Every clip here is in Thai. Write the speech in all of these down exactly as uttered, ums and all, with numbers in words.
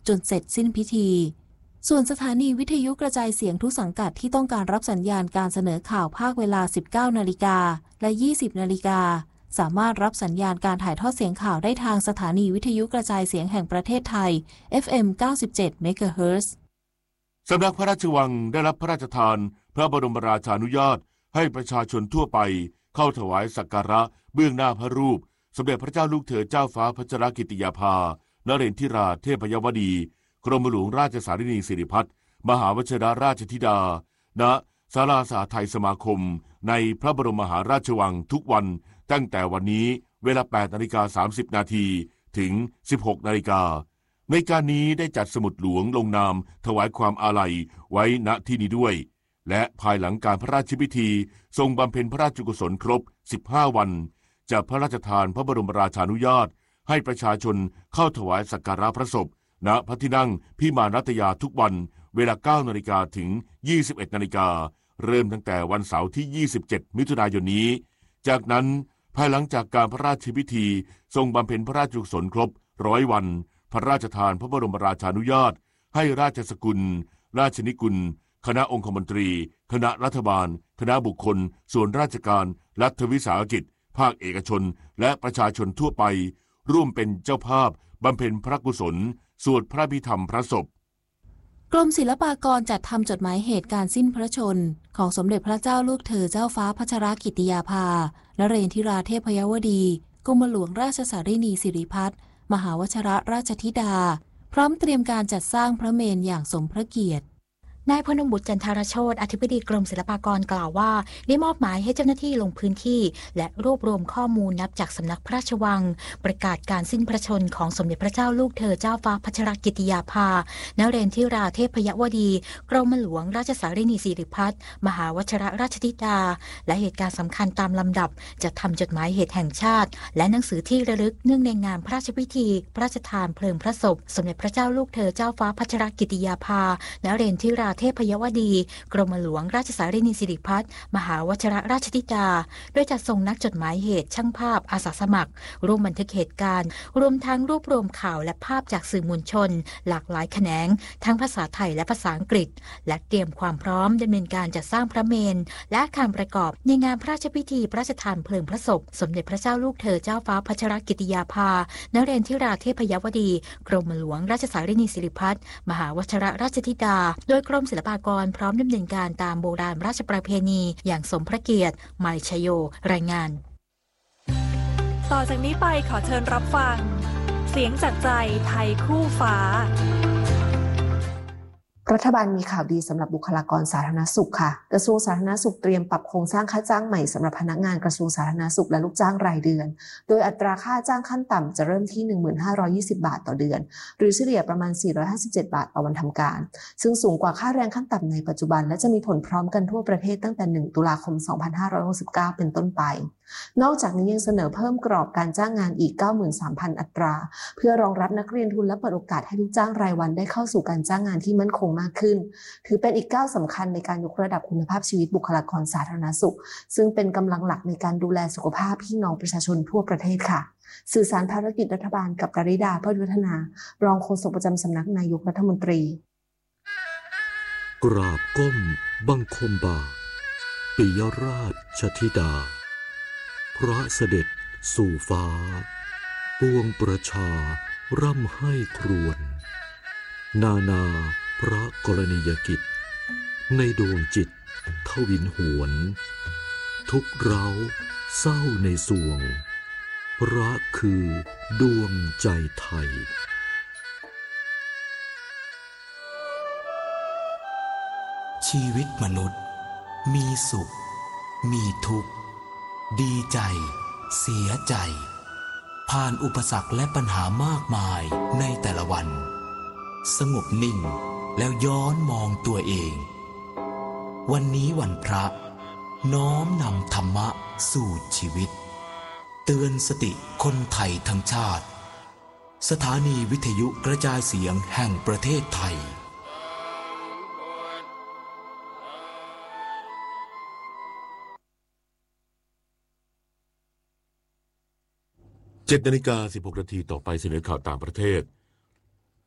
จนเสร็จสิ้นพิธีส่วนสถานีวิทยุกระจายเสียงทุกสังกัดที่ต้องการรับสัญญาณการเสนอข่าวภาคเวลา สิบเก้านาฬิกา และ ยี่สิบนาฬิกาสามารถรับสัญญาณการถ่ายทอดเสียงข่าวได้ทางสถานีวิทยุกระจายเสียงแห่งประเทศไทย เอฟ เอ็ม เก้าสิบเจ็ด เมกะเฮิรตซ์สำนักพระราชวังได้รับพระราชทานพระบรมราชานุญาตให้ประชาชนทั่วไปเข้าถวายสักการะเบื้องหน้าพระรูปสมเด็จพระเจ้าลูกเธอเจ้าฟ้าพัชรกิติยาภานเรนทิราเทพยวดีกรมหลวงราชสารินีสิริพัฒน์มหาวชิรราชธิดาณศาลาสาไทยสมาคมในพระบรมมหาราชวังทุกวันตั้งแต่วันนี้เวลา แปดนาฬิกาสามสิบนาที ถึง สิบหกนาฬิกาในการนี้ได้จัดสมุดหลวงลงนามถวายความอาลัยไว้ณที่นี้ด้วยและภายหลังการพระราชพิธีทรงบำเพ็ญพระราชกุศลครบสิบห้าวันจะพระราชทานพระบรมราชานุญาตให้ประชาชนเข้าถวายสักการะพระศพณพระที่นั่งพิมานรัตยาทุกวันเวลา เก้านาฬิกา ถึง ยี่สิบเอ็ดนาฬิกาเริ่มตั้งแต่วันเสาร์ที่ ยี่สิบเจ็ดมิถุนายนนี้จากนั้นภายหลังจากการพระราชพิธีทรงบำเพ็ญพระราชกุศลครบร้อยวันพระราชทานพระบรมราชานุญาตให้ราชสกุลราชนิกุลคณะองคมนตรีคณะรัฐบาลคณะบุคคลส่วนราชการรัฐวิสาหกิจภาคเอกชนและประชาชนทั่วไปร่วมเป็นเจ้าภาพบำเพ็ญพระกุศลสวดพระพิธรรมพระศพกรมศิลปากรจัดทำจดหมายเหตุการสิ้นพระชนม์ของสมเด็จพระเจ้าลูกเธอเจ้าฟ้าพัชรกิติยาภานเรนทิราเทพยวดีกรมหลวงราชสารินีสิริพัฒน์มหาวชิรราชธิดาพร้อมเตรียมการจัดสร้างพระเมรุอย่างสมพระเกียรตินายพนมบุตรจันทรโชติอธิบดีกรมศิลปากรกล่าวว่าได้มอบหมายให้เจ้าหน้าที่ลงพื้นที่และรวบรวมข้อมูลนับจากสำนักพระราชวังประกาศการสิ้นพระชนม์ของสมเด็จพระเจ้าลูกเธอเจ้าฟ้าพัชรกิติยาภานเรนทิราเทพยวดีกรมหลวงราชสารินีสิริพัฒน์มหาวชิรราชธิดาและเหตุการณ์สำคัญตามลำดับจะทำจดหมายเหตุแห่งชาติและหนังสือที่ระลึกเนื่องในงานพระราชพิธีพระราชทานเพลิงพระศพสมเด็จพระเจ้าลูกเธอเจ้าฟ้าพัชรกิติยาภานเรนทิราเทพยวดีกรมหลวงราชสารินีสิริพัฒน์มหาวชิรราชธิดาโดยจัดส่งนักจดหมายเหตุช่างภาพอาสาสมัครร่วมบันทึกเหตุการณ์รวมทั้งรวบรวมข่าวและภาพจากสื่อมวลชนหลากหลายแขนงทั้งภาษาไทยและภาษาอังกฤษและเตรียมความพร้อมดำเนินการจัดสร้างพระเมรุและอาคารประกอบในงานพระราชพิธีพระราชทานเพลิงพระศพสมเด็จพระเจ้าลูกเธอเจ้าฟ้าพัชรกิติยาภานเรนทิราเทพยวดีกรมหลวงราชสารินีสิริพัฒน์มหาวชิรราชธิดาโดยกรมศิลปากรพร้อมดำเนินการตามโบราณราชประเพณีอย่างสมพระเกียรติไมชโยรายงานต่อจากนี้ไปขอเชิญรับฟังเสียงจากใจไทยคู่ฟ้ารัฐบาลมีข่าวดีสำหรับบุคลากรสาธารณสุขค่ะกระทรวงสาธารณสุขเตรียมปรับโครงสร้างค่าจ้างใหม่สำหรับพนักงานกระทรวงสาธารณสุขและลูกจ้างรายเดือนโดยอัตราค่าจ้างขั้นต่ำจะเริ่มที่ หนึ่งพันห้าร้อยยี่สิบ บาทต่อเดือนหรือเฉลี่ยประมาณสี่ร้อยห้าสิบเจ็ดบาทต่อวันทำการซึ่งสูงกว่าค่าแรงขั้นต่ำในปัจจุบันและจะมีผลพร้อมกันทั่วประเทศตั้งแต่หนึ่งตุลาคมสองพันห้าร้อยหกสิบเก้าเป็นต้นไปนอกจากนี้ยังเสนอเพิ่มกรอบการจ้างงานอีก เก้าหมื่นสามพัน อัตราเพื่อรองรับนักเรียนทุนและเปิดโอกาสให้ลูกจ้างรายวันได้เข้าสู่การจ้างงานที่มั่นคงมากขึ้นถือเป็นอีกก้าวสำคัญในการยกระดับคุณภาพชีวิตบุคลากรสาธารณสุขซึ่งเป็นกำลังหลักในการดูแลสุขภาพพี่น้องประชาชนทั่วประเทศค่ะสื่อสารภารกิจรัฐบาลกับดาริดาเพื่อพัฒนารองโฆษกประจำสำนักนายกรัฐมนตรีกราบก้มบังคมบาทปิยราชธิดาพระเสด็จสู่ฟ้าปวงประชาร่ำให้ครวญนานาพระกรณียกิจในดวงจิตทวินหวนทุกเร้าเศร้าในสวงพระคือดวงใจไทยชีวิตมนุษย์มีสุขมีทุกข์ดีใจเสียใจผ่านอุปสรรคและปัญหามากมายในแต่ละวันสงบนิ่งแล้วย้อนมองตัวเองวันนี้วันพระน้อมนำธรรมะสู่ชีวิตเตือนสติคนไทยทั้งชาติสถานีวิทยุกระจายเสียงแห่งประเทศไทยเจ็ดนาฬิกาสิบหกนาทีต่อไปเสนอข่าวต่างประเทศ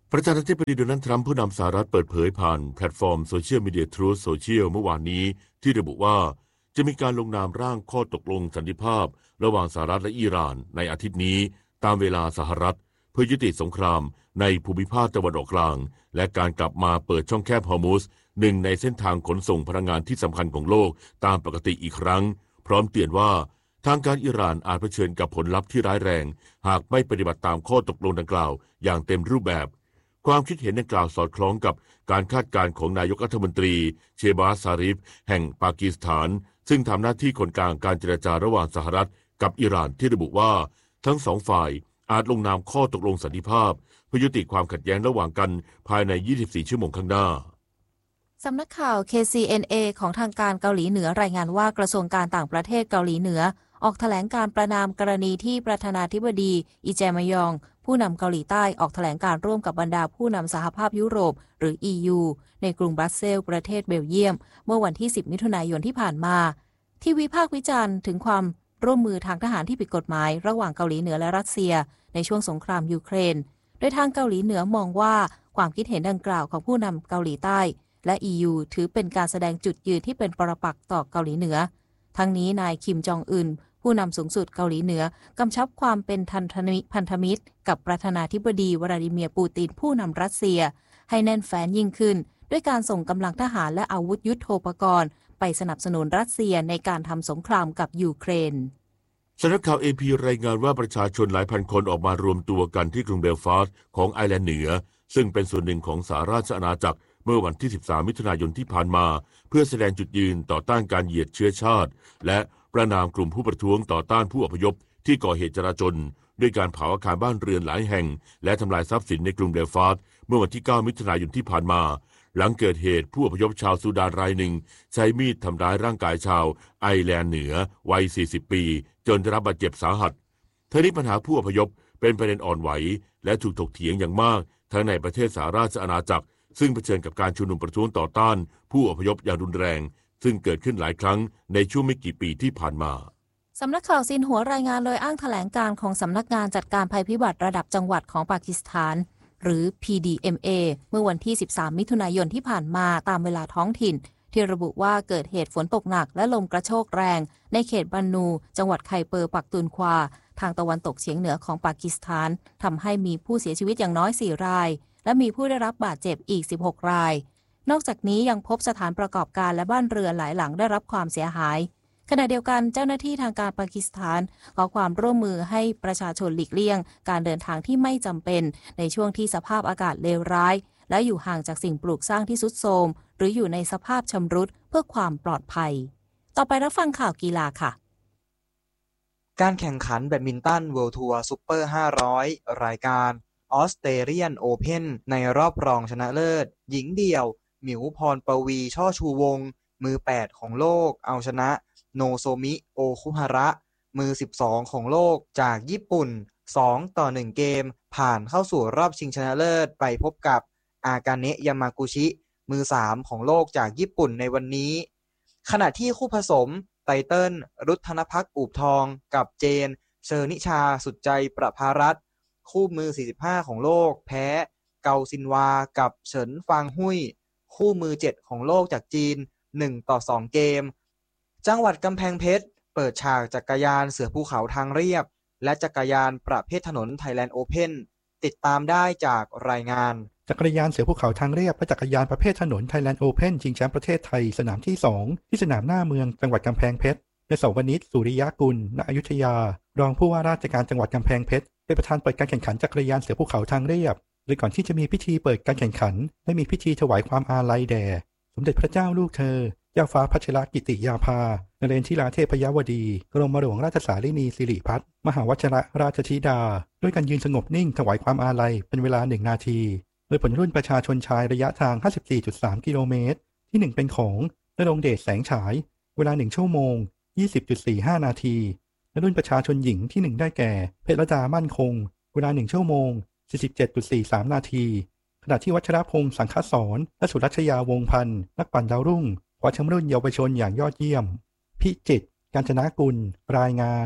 ประธานาธิบดีโดนัลด์ทรัมป์ผู้นำสหรัฐเปิดเผยผ่านแพลตฟอร์มโซเชียลมีเดียทรูธโซเชียลเมื่อวานนี้ที่ระบุว่าจะมีการลงนามร่างข้อตกลงสันติภาพระหว่างสหรัฐและอิหร่านในอาทิตย์นี้ตามเวลาสหรัฐเพื่อยุติสงครามในภูมิภาคตะวันออกกลางและการกลับมาเปิดช่องแคบฮอร์มุซหนึ่งในเส้นทางขนส่งพลังงานที่สำคัญของโลกตามปกติอีกครั้งพร้อมเตือนว่าทางการอิหร่านอาจเผชิญกับผลลัพธ์ที่ร้ายแรงหากไม่ปฏิบัติตามข้อตกลงดังกล่าวอย่างเต็มรูปแบบความคิดเห็นดังกล่าวสอดคล้องกับการคาดการณ์ของนายกรัฐมนตรีเชบาซาริฟแห่งปากีสถานซึ่งทำหน้าที่คนกลางการเจรจาระหว่างสหรัฐกับอิหร่านที่ระบุว่าทั้งสองฝ่ายอาจลงนามข้อตกลงสันติภาพเพื่อยุติความขัดแย้งระหว่างกันภายในยี่สิบสี่ชั่วโมงข้างหน้าสำนักข่าว เค ซี เอ็น เอ ของทางการเกาหลีเหนือรายงานว่ากระทรวงการต่างประเทศเกาหลีเหนือออกแถลงการประนามกรณีที่ประธานาธิบดีอิแจมยองผู้นำเกาหลีใต้ออกแถลงการร่วมกับบรรดาผู้นำสหภาพยุโรปหรือ อี ยู ในกรุงบรัสเซลส์ประเทศเบลเยียมเมื่อวันที่สิบมิถุนายนที่ผ่านมาที่วิพากษ์วิจารณ์ถึงความร่วมมือทางทหารที่ผิดกฎหมายระหว่างเกาหลีเหนือและรัสเซียในช่วงสงครามยูเครนโดยทางเกาหลีเหนือมองว่าความคิดเห็นดังกล่าวของผู้นำเกาหลีใต้และ อี ยู ถือเป็นการแสดงจุดยืนที่เป็นปรปักษ์ต่อเกาหลีเหนือทั้งนี้นายคิมจองอึนผู้นำสูงสุดเกาหลีเหนือกำชับความเป็นพันธมิตรกับประธานาธิบดีวลาดิเมียร์ปูตินผู้นำรัสเซียให้แน่นแฟ้นยิ่งขึ้นด้วยการส่งกำลังทหารและอาวุธยุทโธปกรณ์ไปสนับสนุนรัสเซียในการทำสงครามกับยูเครนสำนักข่าว เอ พี รายงานว่าประชาชนหลายพันคนออกมารวมตัวกันที่กรุงเบลฟาสต์ของไอร์แลนด์เหนือซึ่งเป็นส่วนหนึ่งของสหราชอาณาจักรเมื่อวันที่สิบสามมิถุนายนที่ผ่านมาเพื่อแสดงจุดยืนต่อต้านการเหยียดเชื้อชาติและประนามกลุ่มผู้ประท้วงต่อต้านผู้อพยพที่ก่อเหตุจลาจลด้วยการเผาอาคารบ้านเรือนหลายแห่งและทำลายทรัพย์สินในกรุงเบลฟาสต์เมื่อวันที่เก้ามิถุนายนที่ผ่านมาหลังเกิดเหตุผู้อพยพชาวซูดานรายหนึ่งใช้มีดทำร้ายร่างกายชาวไอร์แลนด์เหนือวัยสี่สิบปีจนได้รับบาดเจ็บสาหัสทั้งนี้ปัญหาผู้อพยพเป็นประเด็นอ่อนไหวและถูกถกเถียงอย่างมากทั้งในประเทศสหราชอาณาจักรซึ่งเผชิญกับการชุมนุมประท้วงต่อต้านผู้อพยพอย่างรุนแรงซึ่งเกิดขึ้นหลายครั้งในช่วงไม่กี่ปีที่ผ่านมาสำนักข่าวซินหัวรายงานโดยอ้างแถลงการของสำนักงานจัดการภัยพิบัติระดับจังหวัดของปากีสถานหรือ พี ดี เอ็ม เอ เมื่อวันที่สิบสามมิถุนายนที่ผ่านมาตามเวลาท้องถิ่นที่ระบุว่าเกิดเหตุฝนตกหนักและลมกระโชกแรงในเขตบันนูจังหวัดไคเปอร์ปักตุนควาทางตะวันตกเฉียงเหนือของปากีสถานทำให้มีผู้เสียชีวิตอย่างน้อยสี่รายและมีผู้ได้รับบาดเจ็บอีกสิบหกรายนอกจากนี้ยังพบสถานประกอบการและบ้านเรือนหลายหลังได้รับความเสียหายขณะเดียวกันเจ้าหน้าที่ทางการปากีสถานขอความร่วมมือให้ประชาชนหลีกเลี่ยงการเดินทางที่ไม่จำเป็นในช่วงที่สภาพอากาศเลวร้ายและอยู่ห่างจากสิ่งปลูกสร้างที่ทรุดโทรมหรืออยู่ในสภาพชำรุดเพื่อความปลอดภัยต่อไปรับฟังข่าวกีฬาค่ะการแข่งขันแบดมินตัน World Tour Super ห้าร้อยรายการออสเตรเลียนโอเพ่นในรอบรองชนะเลิศหญิงเดี่ยวหมิวพรปวีช่อชูวงศ์มือแปดของโลกเอาชนะโนโซมิโอคุฮาระมือสิบสองของโลกจากญี่ปุ่นสองต่อหนึ่งเกมผ่านเข้าสู่รอบชิงชนะเลิศไปพบกับอากาเนะยามากุชิมือสามของโลกจากญี่ปุ่นในวันนี้ขณะที่คู่ผสมไตเติ้ลรุทธนภักดิ์อูบทองกับเจนเชอร์นิชาสุดใจประภารัตน์คู่มือสี่สิบห้าของโลกแพ้เกาซินวากับเฉินฟางหุยคู่มือเจ็ดของโลกจากจีนหนึ่งต่อสองเกมจังหวัดกำแพงเพชรเปิดฉากจักรยานเสือภูเขาทางเรียบและจักรยานประเภทถนน Thailand Open ติดตามได้จากรายงานจักรยานเสือภูเขาทางเรียบและจักรยานประเภทถนน Thailand Open ชิงแชมป์ประเทศไทยสนามที่สองที่สนามหน้าเมืองจังหวัดกำแพงเพชรนายเสาวนิช สุริยกุล ณ อยุธยารองผู้ว่าราชการจังหวัดกำแพงเพชรเป็นประธานเปิดการแข่งขันจักรยานเสือภูเขาทางเรียบโดยก่อนที่จะมีพิธีเปิดการแข่งขันได้มีพิธีถวายความอาลัยแด่สมเด็จพระเจ้าลูกเธอเจ้าฟ้าพัชรกิติยาภานเรนทิราเทพยวดีกรมหลวงราชสารินีสิริพัฒน์มหาวชิรราชธิดาด้วยการยืนสงบนิ่งถวายความอาลัยเป็นเวลาหนึ่งนาทีโดยผลรุ่นประชาชนชายระยะทาง ห้าสิบสี่จุดสาม กิโลเมตรที่หนึ่งเป็นของณรงค์เดชแสงฉายเวลาหนึ่งชั่วโมง ยี่สิบจุดสี่ห้า นาทีและรุ่นประชาชนหญิงที่หนึ่งได้แก่เพชรดามั่นคงเวลาหนึ่งชั่วโมง สี่สิบเจ็ดจุดสี่สาม นาทีขณะที่วัชรพงษ์สังฆสรและสุรัชยาวงศ์พันธ์นักปั่นดาวรุ่งคว้าแชมป์รุ่นเยาวชนอย่างยอดเยี่ยมพิจิตร กาญจนกุลรายงาน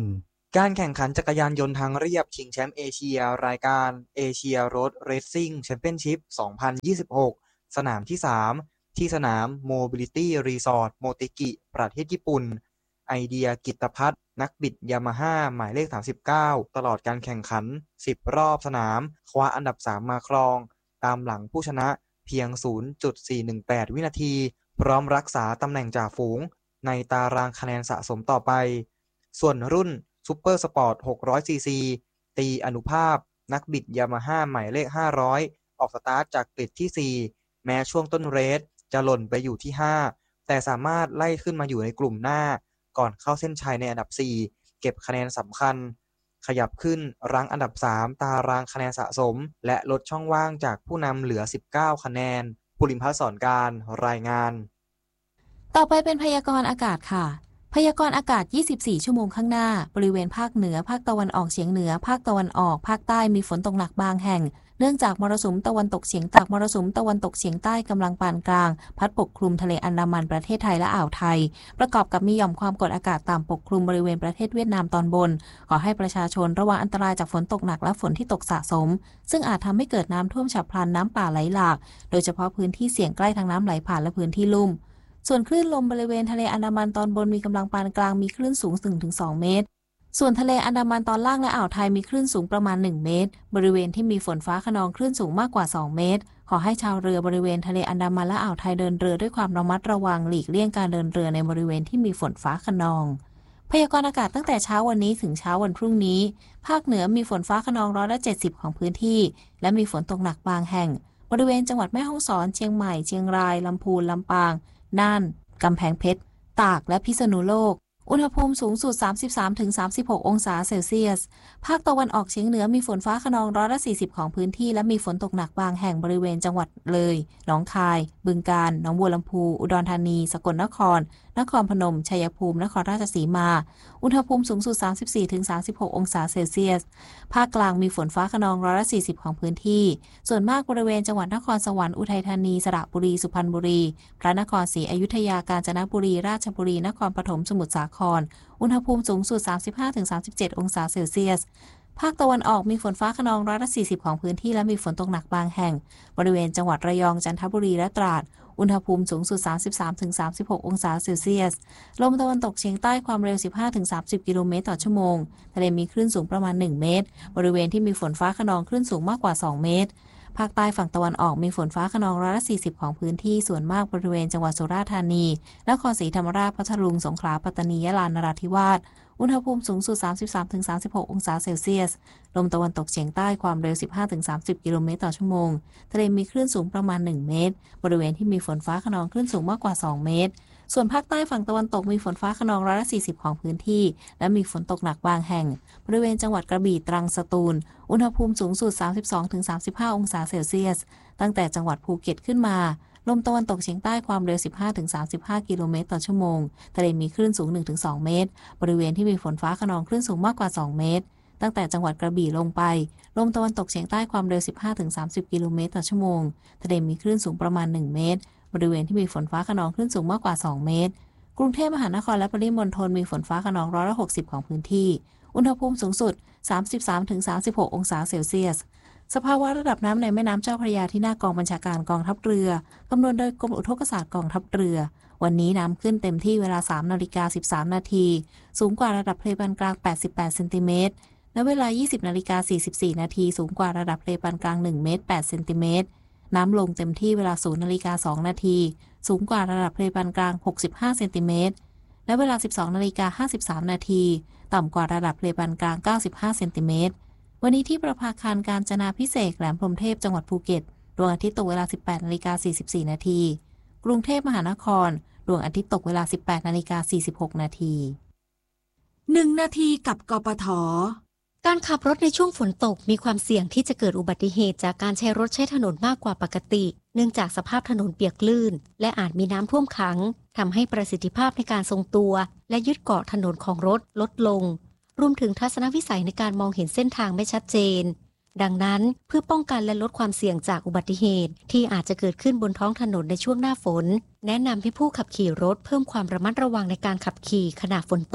การแข่งขันจักรยานยนต์ทางเรียบชิงแชมป์เอเชียรายการเอเชียโรดเรซซิ่งแชมเปี้ยนชิพ สองพันยี่สิบหก สนามที่ สาม ที่สนาม Mobility Resort โมเตกิ ประเทศญี่ปุ่น ไอเดียกิตตพัฒน์นักบิดยามาฮ่าหมายเลข สามสิบเก้า ตลอดการแข่งขัน สิบ รอบสนามคว้าอันดับ สาม มาครอง ตามหลังผู้ชนะเพียง ศูนย์จุดสี่หนึ่งแปด วินาที พร้อมรักษาตำแหน่งจ่าฝูงในตารางคะแนนสะสมต่อไป ส่วนรุ่นซุปเปอร์สปอร์ต หกร้อย ซี ซี ตีอนุภาพนักบิดยามาฮ่าหมายเลข ห้าร้อย ออกสตาร์ทจากกริดที่ สี่ แม้ช่วงต้นเรสจะหล่นไปอยู่ที่ ห้า แต่สามารถไล่ขึ้นมาอยู่ในกลุ่มหน้าก่อนเข้าเส้นชัยในอันดับ สี่ เก็บคะแนนสำคัญขยับขึ้นรั้งอันดับ สาม ตารางคะแนนสะสมและลดช่องว่างจากผู้นำเหลือ สิบเก้า คะแนนภูริพัฒน์ สอนการรายงานต่อไปเป็นพยากรณ์อากาศค่ะพยากรณ์อากาศยี่สิบสี่ชั่วโมงข้างหน้าบริเวณภาคเหนือภาคตะวันออกเฉียงเหนือภาคตะวันออกภาคใต้มีฝนตกหนักบางแห่งเนื่องจากมรสุมตะวันตกเฉียงใต้มรสุมตะวันตกเฉียงใต้กำลังปานกลางพัดปกคลุมทะเลอันดามันประเทศไทยและอ่าวไทยประกอบกับมีหย่อมความกดอากาศต่ำปกคลุมบริเวณประเทศเวียดนามตอนบนขอให้ประชาชนระวังอันตรายจากฝนตกหนักและฝนที่ตกสะสมซึ่งอาจทำให้เกิดน้ำท่วมฉับพลันน้ำป่าไหลหลากโดยเฉพาะพื้นที่เสี่ยงใกล้ทางน้ำไหลผ่านและพื้นที่ลุ่มส่วนคลื่นลมบริเวณทะเลอันดามันตอนบนมีกำลังปานกลางมีคลื่นสูง หนึ่งถึงสอง เมตรส่วนทะเลอันดามันตอนล่างและอ่าวไทยมีคลื่นสูงประมาณหนึ่งเมตรบริเวณที่มีฝนฟ้าคะนองคลื่นสูงมากกว่าสองเมตรขอให้ชาวเรือบริเวณทะเลอันดามันและอ่าวไทยเดินเรือด้วยความระมัดระวังหลีกเลี่ยงการเดินเรือในบริเวณที่มีฝนฟ้าคะนองพยากรณ์อากาศตั้งแต่เช้าวันนี้ถึงเช้าวันพรุ่งนี้ภาคเหนือมีฝนฟ้าคะนองร้อยละเจ็ดสิบของพื้นที่และมีฝนตกหนักบางแห่งบริเวณจังหวัดแม่ฮ่องสอนเชียงใหม่เชียงรายลำพูนลำปางน่านกำแพงเพชรตากและพิษณุโลกอุณหภูมิสูงสุด สามสิบสามถึงสามสิบหก องศาเซลเซียสภาคตะวันออกเฉียงเหนือมีฝนฟ้าคะนองร้อยละสี่สิบของพื้นที่และมีฝนตกหนักบางแห่งบริเวณจังหวัดเลยหนองคายบึงกาฬหนองบัวลำพูอุดรธานีสกลนครนครพนมชัยภูมินครราชสีมาอุณหภูมิสูงสุด สามสิบสี่ถึงสามสิบหก องศาเซลเซียสภาคกลางมีฝนฟ้าคะนองร้อยละสี่สิบของพื้นที่ส่วนมากบริเวณจังหวัดนครสวรรค์อุทัยธานีสระบุรีสุพรรณบุรีพระนครศรีอยุธยากาญจนบุรีราชบุรีนครปฐมสมุทรสาครอุณหภูมิสูงสุด สามสิบห้าถึงสามสิบเจ็ด องศาเซลเซียสภาคตะวันออกมีฝนฟ้าคะนองร้อยละสี่สิบของพื้นที่และมีฝนตกหนักบางแห่งบริเวณจังหวัดระยองจันทบุรีและตราดอุณหภูมิสูงสุด สามสิบสามถึงสามสิบหก องศาเซลเซียสลมตะวันตกเฉียงใต้ความเร็ว สิบห้าถึงสามสิบ กิโลเมตรต่อชั่วโมงทะเลมีคลื่นสูงประมาณหนึ่งเมตรบริเวณที่มีฝนฟ้าคะนองคลื่นสูงมากกว่าสองเมตรภาคใต้ฝั่งตะวันออกมีฝนฟ้าคะนองร้อยละสี่สิบของพื้นที่ส่วนมากบริเวณจังหวัดสุราษฎร์ธานีนครศรีธรรมราชพัทลุงสงขลาปัตตานียะลานราธิวาสอุณหภูมิสูงสุด สามสิบสามถึงสามสิบหก องศาเซลเซียสลมตะวันตกเฉียงใต้ความเร็ว สิบห้าถึงสามสิบ กิโลเมตรต่อชั่วโมงทะเลมีคลื่นสูงประมาณหนึ่งเมตรบริเวณที่มีฝนฟ้าคะนองคลื่นสูงมากกว่าสองเมตรส่วนภาคใต้ฝั่งตะวันตกมีฝนฟ้าคะนองร้อยละสี่สิบของพื้นที่และมีฝนตกหนักบางแห่งบริเวณจังหวัดกระบี่ตรังสตูลอุณหภูมิสูงสุด สามสิบสองถึงสามสิบห้า องศาเซลเซียสตั้งแต่จังหวัดภูเก็ตขึ้นมาลมตะวันตกเฉียงใต้ความเร็ว สิบห้าถึงสามสิบห้า กิโลเมตรต่อชั่วโมงทะเลมีคลื่นสูง หนึ่งถึงสอง เมตรบริเวณที่มีฝนฟ้าคะนองคลื่นสูงมากกว่าสองเมตรตั้งแต่จังหวัดกระบี่ลงไปลมตะวันตกเฉียงใต้ความเร็ว สิบห้าถึงสามสิบ กิโลเมตรต่อชั่วโมงทะเลมีคลื่นสูงประมาณหนึ่งเมตรบริเวณที่มีฝนฟ้าคะนองคลื่นสูงมากกว่าสองเมตรกรุงเทพมหานครและปริมณฑลมีฝนฟ้าคะนองร้อยละหกสิบของพื้นที่อุณหภูมิสูงสุด สามสิบสามถึงสามสิบหก องศาเซลเซียสสภาวะระดับน้ำในแม่น้ำเจ้าพระยาที่หน้ากองบัญชาการกองทัพเรือคำนวณโดยกรมอุทกศาสตร์กองทัพเรือวันนี้น้ำขึ้นเต็มที่เวลา สามนาฬิกาสิบสามนาทีสูงกว่าระดับทะเลปานกลางแปดสิบแปดเซนติเมตรณเวลา ยี่สิบนาฬิกาสี่สิบสี่นาทีสูงกว่าระดับทะเลปานกลางหนึ่งเมตรแปดเซนติเมตรน้ำลงเต็มที่เวลา ศูนย์นาฬิกาสองนาทีสูงกว่าระดับทะเลปานกลางหกสิบห้าเซนติเมตรณเวลา สิบสองนาฬิกาห้าสิบสามนาทีต่ำกว่าระดับทะเลปานกลางเก้าสิบห้าเซนติเมตรวันนี้ที่ประภาคารกาญจนาภิเษกแหลมพรหมเทพจังหวัดภูเก็ตดวงอาทิตย์ตกเวลา สิบแปดนาฬิกาสี่สิบสี่นาทีกรุงเทพมหานครดวงอาทิตย์ตกเวลา สิบแปดนาฬิกาสี่สิบหกนาทีหนึ่งนาทีกับกปท. การขับรถในช่วงฝนตกมีความเสี่ยงที่จะเกิดอุบัติเหตุจากการใช้รถใช้ถนนมากกว่าปกติเนื่องจากสภาพถนนเปียกลื่นและอาจมีน้ำท่วมขังทำให้ประสิทธิภาพในการทรงตัวและยึดเกาะถนนของรถลดลงรวมถึงทัศนวิสัยในการมองเห็นเส้นทางไม่ชัดเจนดังนั้นเพื่อป้องกันและลดความเสี่ยงจากอุบัติเหตุที่อาจจะเกิดขึ้นบนท้องถนนในช่วงหน้าฝนแนะนำให้ผู้ขับขี่รถเพิ่มความระมัดระวังในการขับขี่ขณะฝนตก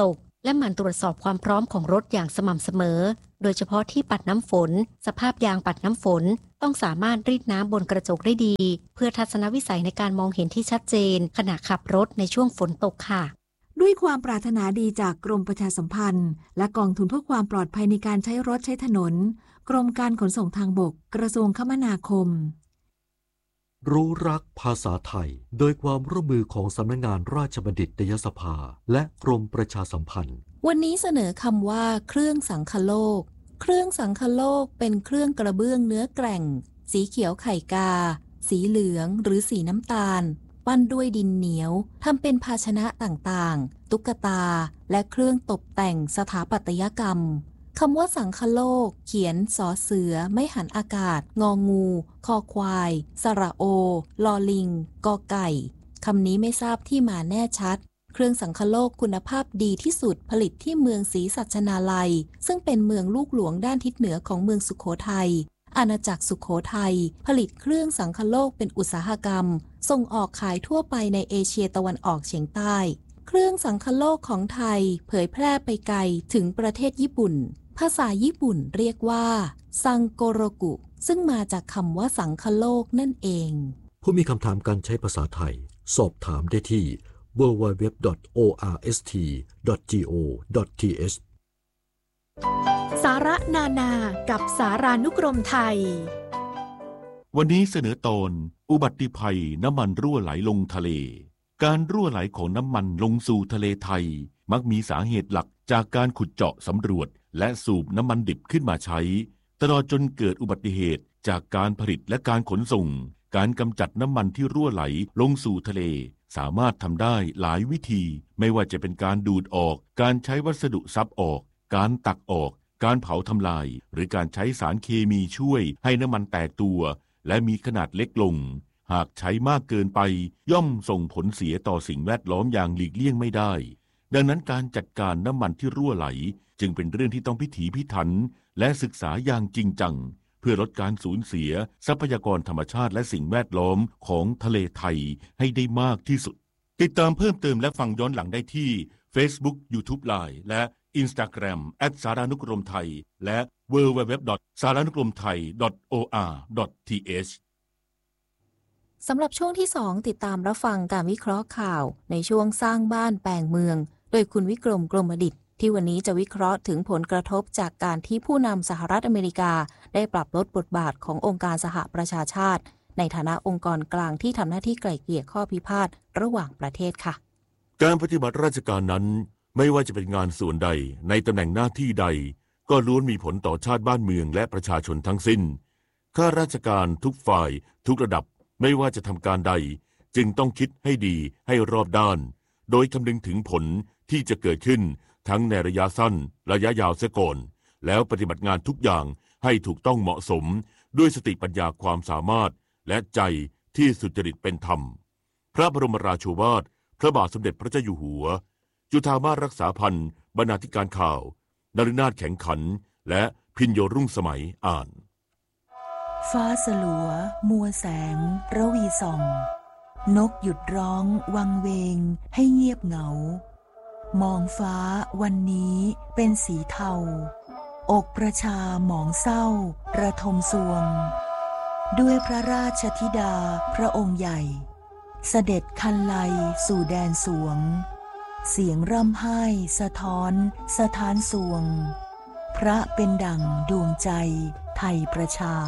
และหมั่นตรวจสอบความพร้อมของรถอย่างสม่ำเสมอโดยเฉพาะที่ปัดน้ำฝนสภาพยางปัดน้ำฝนต้องสามารถรีดน้ำบนกระจกได้ดีเพื่อทัศนวิสัยในการมองเห็นที่ชัดเจนขณะขับรถในช่วงฝนตกค่ะด้วยความปรารถนาดีจากกรมประชาสัมพันธ์และกองทุนเพื่อความปลอดภัยในการใช้รถใช้ถนนกรมการขนส่งทางบกกระทรวงคมนาคมรู้รักภาษาไทยโดยความร่วมมือของสำนักงานราชบัณฑิตยสภาและกรมประชาสัมพันธ์วันนี้เสนอคำว่าเครื่องสังคโลกเครื่องสังคโลกเป็นเครื่องกระเบื้องเนื้อแกร่งสีเขียวไข่กาสีเหลืองหรือสีน้ำตาลปั้นด้วยดินเหนียวทำเป็นภาชนะต่างๆตุ๊กตาและเครื่องตกแต่งสถาปัตยกรรมคำว่าสังคโลกเขียนสอเสือไม่หันอากาศงองูคอควายสระโอลอลิงกอไก่คำนี้ไม่ทราบที่มาแน่ชัดเครื่องสังคโลกคุณภาพดีที่สุดผลิตที่เมืองศรีสัชนาลัยซึ่งเป็นเมืองลูกหลวงด้านทิศเหนือของเมืองสุโขทัยอาณาจักรสุโขทัยผลิตเครื่องสังคโลกเป็นอุตสาหกรรมส่งออกขายทั่วไปในเอเชียตะวันออกเฉียงใต้เครื่องสังคโลกของไทยเผยแพร่ไปไกลถึงประเทศญี่ปุ่นภาษาญี่ปุ่นเรียกว่าซังโกโรกุซึ่งมาจากคำว่าสังคโลกนั่นเองผู้มีคำถามการใช้ภาษาไทยสอบถามได้ที่ ดับเบิลยู ดับเบิลยู ดับเบิลยู ดอท โอ อาร์ เอส ที ดอท จี โอ ดอท ที เอชสาระนานากับสารานุกรมไทยวันนี้เสนอตอนอุบัติภัยน้ำมันรั่วไหลลงทะเลการรั่วไหลของน้ำมันลงสู่ทะเลไทยมักมีสาเหตุหลักจากการขุดเจาะสำรวจและสูบน้ำมันดิบขึ้นมาใช้ตลอดจนเกิดอุบัติเหตุจากการผลิตและการขนส่งการกำจัดน้ำมันที่รั่วไหลลงสู่ทะเลสามารถทำได้หลายวิธีไม่ว่าจะเป็นการดูดออกการใช้วัสดุซับออกการตักออกการเผาทำลายหรือการใช้สารเคมีช่วยให้น้ำมันแตกตัวและมีขนาดเล็กลงหากใช้มากเกินไปย่อมส่งผลเสียต่อสิ่งแวดล้อมอย่างหลีกเลี่ยงไม่ได้ดังนั้นการจัดการน้ำมันที่รั่วไหลจึงเป็นเรื่องที่ต้องพิถีพิถันและศึกษาอย่างจริงจังเพื่อลดการสูญเสียทรัพยากรธรรมชาติและสิ่งแวดล้อมของทะเลไทยให้ได้มากที่สุดติดตามเพิ่มเติมและฟังย้อนหลังได้ที่ Facebook YouTube Line และ Instagram แอท สารานุกรมไทยและ ดับเบิลยู ดับเบิลยู ดับเบิลยู ดอท สารานุกรมไทย ดอท โอ อาร์ ดอท ที เอชสำหรับช่วงที่สองติดตามรับฟังการวิเคราะห์ข่าวในช่วงสร้างบ้านแปลงเมืองโดยคุณวิกรมกรมดิษฐ์ที่วันนี้จะวิเคราะห์ถึงผลกระทบจากการที่ผู้นำสหรัฐอเมริกาได้ปรับลดบทบาทขององค์การสหประชาชาติในฐานะองค์กรกลางที่ทำหน้าที่ไกล่เกลี่ยข้อพิพาทระหว่างประเทศค่ะการปฏิบัติราชการนั้นไม่ว่าจะเป็นงานส่วนใดในตำแหน่งหน้าที่ใดก็ล้วนมีผลต่อชาติบ้านเมืองและประชาชนทั้งสิ้นข้าราชการทุกฝ่ายทุกระดับไม่ว่าจะทำการใดจึงต้องคิดให้ดีให้รอบด้านโดยคำนึงถึงผลที่จะเกิดขึ้นทั้งในระยะสั้นระยะยาวเสียก่อนแล้วปฏิบัติงานทุกอย่างให้ถูกต้องเหมาะสมด้วยสติปัญญาความสามารถและใจที่สุจริตเป็นธรรมพระบรมราโชวาทพระบาทสมเด็จพระเจ้าอยู่หัวจุฑามาสรักษาพันธ์บรรณาธิการข่าวนฤนาถแข็งขันและพิญโยรุ่งสมัยอ่านฟ้าสลัวมัวแสงระวีส่องนกหยุดร้องวังเวงให้เงียบเหงามองฟ้าวันนี้เป็นสีเทาอกประชาหมองเศร้าระทมสวงด้วยพระราชธิดาพระองค์ใหญ่เสด็จคันไลสู่แดนสวงเสียงร่ำไห้สะท้อนสะท้านสวงพระเป็นดั่งดวงใจไทยประชา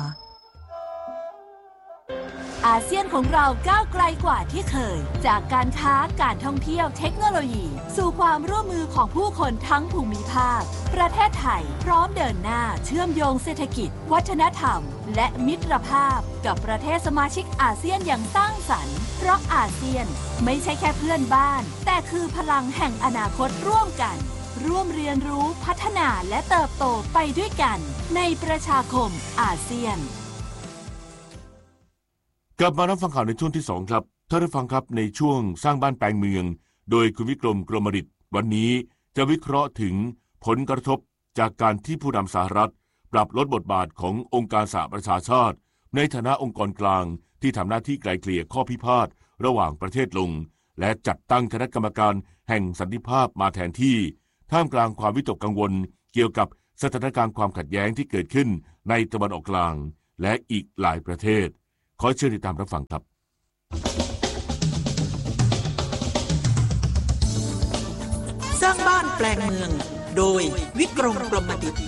อาเซียนของเราก้าวไกลกว่าที่เคยจากการค้าการท่องเที่ยวเทคโนโลยีสู่ความร่วมมือของผู้คนทั้งภูมิภาคประเทศไทยพร้อมเดินหน้าเชื่อมโยงเศรษฐกิจวัฒนธรรมและมิตรภาพกับประเทศสมาชิกอาเซียนอย่างสร้างสรรค์เพราะอาเซียนไม่ใช่แค่เพื่อนบ้านแต่คือพลังแห่งอนาคตร่วมกันร่วมเรียนรู้พัฒนาและเติบโตไปด้วยกันในประชาคมอาเซียนกลับมารับฟังข่าวในช่วงที่สองครับท่านผู้ฟังครับในช่วงสร้างบ้านแปลงเมืองโดยคุณวิกรมกรมดิษฐ์วันนี้จะวิเคราะห์ถึงผลกระทบจากการที่ผู้นำสหรัฐปรับลดบทบาทขององค์การสหประชาชาติในฐานะองค์กรกลางที่ทำหน้าที่ไกล่เกลี่ยข้อพิพาทระหว่างประเทศลงและจัดตั้งคณะกรรมการแห่งสันติภาพมาแทนที่ท่ามกลางความวิตกกังวลเกี่ยวกับสถานการณ์ความขัดแย้งที่เกิดขึ้นในตะวันออกกลางและอีกหลายประเทศขอเชิญติดตามรับฟังครับสร้างบ้านแปลงเมืองโดยวิกรมกรมดิษฐ์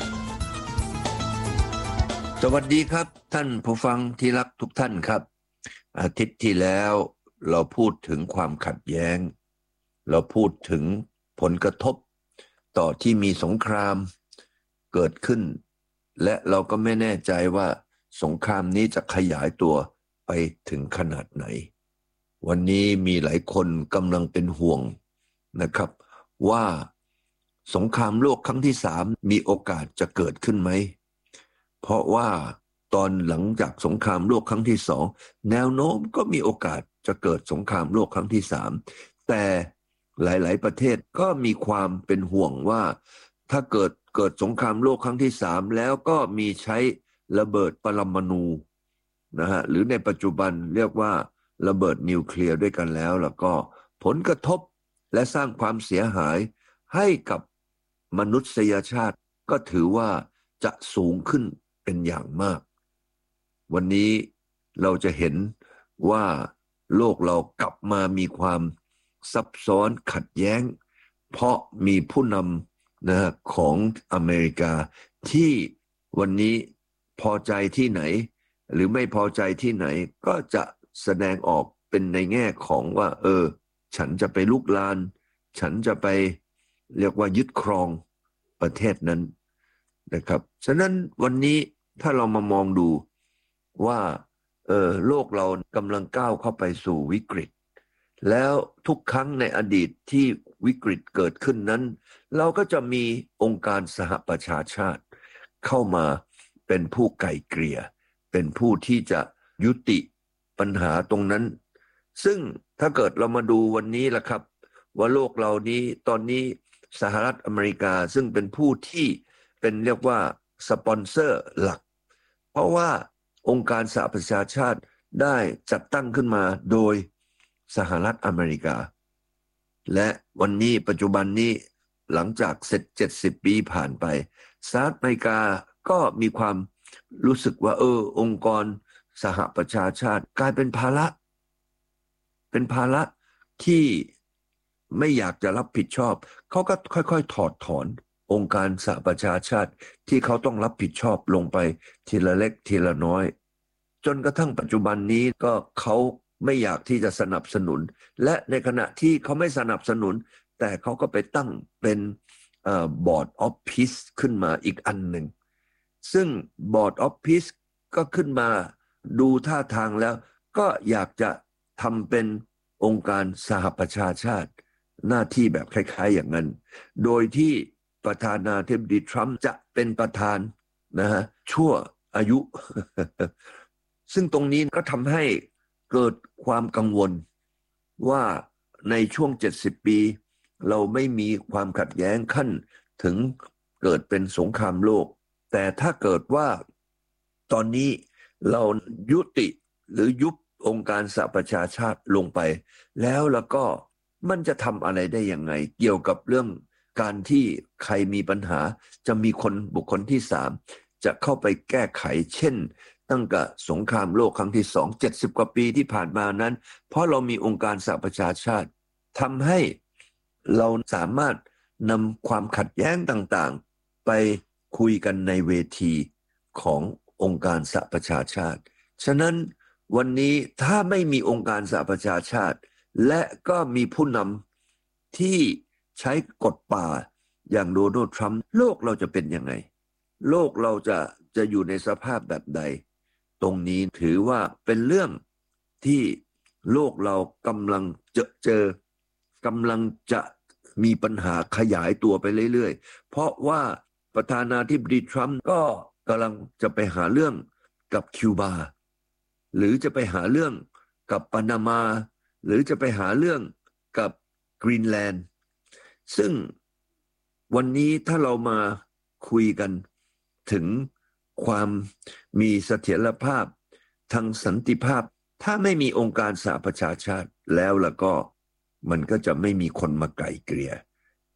สวัสดีครับท่านผู้ฟังที่รักทุกท่านครับอาทิตย์ที่แล้วเราพูดถึงความขัดแย้งเราพูดถึงผลกระทบต่อที่มีสงครามเกิดขึ้นและเราก็ไม่แน่ใจว่าสงครามนี้จะขยายตัวไปถึงขนาดไหนวันนี้มีหลายคนกำลังเป็นห่วงนะครับว่าสงครามโลกครั้งที่สามมีโอกาสจะเกิดขึ้นไหมเพราะว่าตอนหลังจากสงครามโลกครั้งที่สองแนวโน้มก็มีโอกาสจะเกิดสงครามโลกครั้งที่สามแต่หลายๆประเทศก็มีความเป็นห่วงว่าถ้าเกิดเกิดสงครามโลกครั้งที่สามแล้วก็มีใช้ระเบิดปรมาณูนะฮะหรือในปัจจุบันเรียกว่าระเบิดนิวเคลียร์ด้วยกันแล้วแล้วก็ผลกระทบและสร้างความเสียหายให้กับมนุษยชาติก็ถือว่าจะสูงขึ้นเป็นอย่างมากวันนี้เราจะเห็นว่าโลกเรากลับมามีความซับซ้อนขัดแย้งเพราะมีผู้นำนะของอเมริกาที่วันนี้พอใจที่ไหนหรือไม่พอใจที่ไหนก็จะแสดงออกเป็นในแง่ของว่าเออฉันจะไปลุกลานฉันจะไปเรียกว่ายึดครองประเทศนั้นนะครับฉะนั้นวันนี้ถ้าเรามามองดูว่าเออโลกเรากำลังก้าวเข้าไปสู่วิกฤตแล้วทุกครั้งในอดีตที่วิกฤตเกิดขึ้นนั้นเราก็จะมีองค์การสหประชาชาติเข้ามาเป็นผู้ไกล่เกลี่ยเป็นผู้ที่จะยุติปัญหาตรงนั้นซึ่งถ้าเกิดเรามาดูวันนี้ล่ะครับว่าโลกเรานี้ตอนนี้สหรัฐอเมริกาซึ่งเป็นผู้ที่เป็นเรียกว่าสปอนเซอร์หลักเพราะว่าองค์การสหประชาชาติได้จัดตั้งขึ้นมาโดยสหรัฐอเมริกาและวันนี้ปัจจุบันนี้หลังจากเสร็จเจ็ดสิบปีผ่านไปสหรัฐอเมริกาก็มีความรู้สึกว่าเออองค์กรสหประชาชาติกลายเป็นภาระเป็นภาระที่ไม่อยากจะรับผิดชอบเขาก็ค่อยๆถอดถอนองค์การสหประชาชาติที่เขาต้องรับผิดชอบลงไปทีละเล็กทีละน้อยจนกระทั่งปัจจุบันนี้ก็เขาไม่อยากที่จะสนับสนุนและในขณะที่เขาไม่สนับสนุนแต่เขาก็ไปตั้งเป็นเอ่อ Board of Peace ขึ้นมาอีกอันหนึ่งซึ่ง Board of Peace ก็ขึ้นมาดูท่าทางแล้วก็อยากจะทำเป็นองค์การสหประชาชาติหน้าที่แบบคล้ายๆอย่างนั้นโดยที่ประธานาธิบดีทรัมป์จะเป็นประธานนะฮะชั่วอายุ ซึ่งตรงนี้ก็ทำให้เกิดความกังวลว่าในช่วงเจ็ดสิบปีเราไม่มีความขัดแย้งขั้นถึงเกิดเป็นสงครามโลกแต่ถ้าเกิดว่าตอนนี้เรายุติหรือยุบองค์การสหประชาชาติลงไปแล้วแล้วก็มันจะทำอะไรได้ยังไงเกี่ยวกับเรื่องการที่ใครมีปัญหาจะมีคนบุคคลที่สามจะเข้าไปแก้ไขเช่นตั้งแต่สงครามโลกครั้งที่สอง เจ็ดสิบกว่าปีที่ผ่านมานั้นเพราะเรามีองค์การสหประชาชาติทำให้เราสามารถนำความขัดแย้งต่างๆไปคุยกันในเวทีขององค์การสหประชาชาติฉะนั้นวันนี้ถ้าไม่มีองค์การสหประชาชาติและก็มีผู้นำที่ใช้กฎป่าอย่างโดนัลด์ทรัมป์โลกเราจะเป็นยังไงโลกเราจะจะอยู่ในสภาพแบบใดตรงนี้ถือว่าเป็นเรื่องที่โลกเรากำลังเจอเจอกำลังจะมีปัญหาขยายตัวไปเรื่อยๆเพราะว่าประธานาธิบดีทรัมป์ก็กำลังจะไปหาเรื่องกับคิวบาหรือจะไปหาเรื่องกับปานามาหรือจะไปหาเรื่องกับกรีนแลนด์ซึ่งวันนี้ถ้าเรามาคุยกันถึงความมีเสถียรภาพทางสันติภาพถ้าไม่มีองค์การสหประชาชาติแล้วแล้วก็มันก็จะไม่มีคนมาไกล่เกลี่ย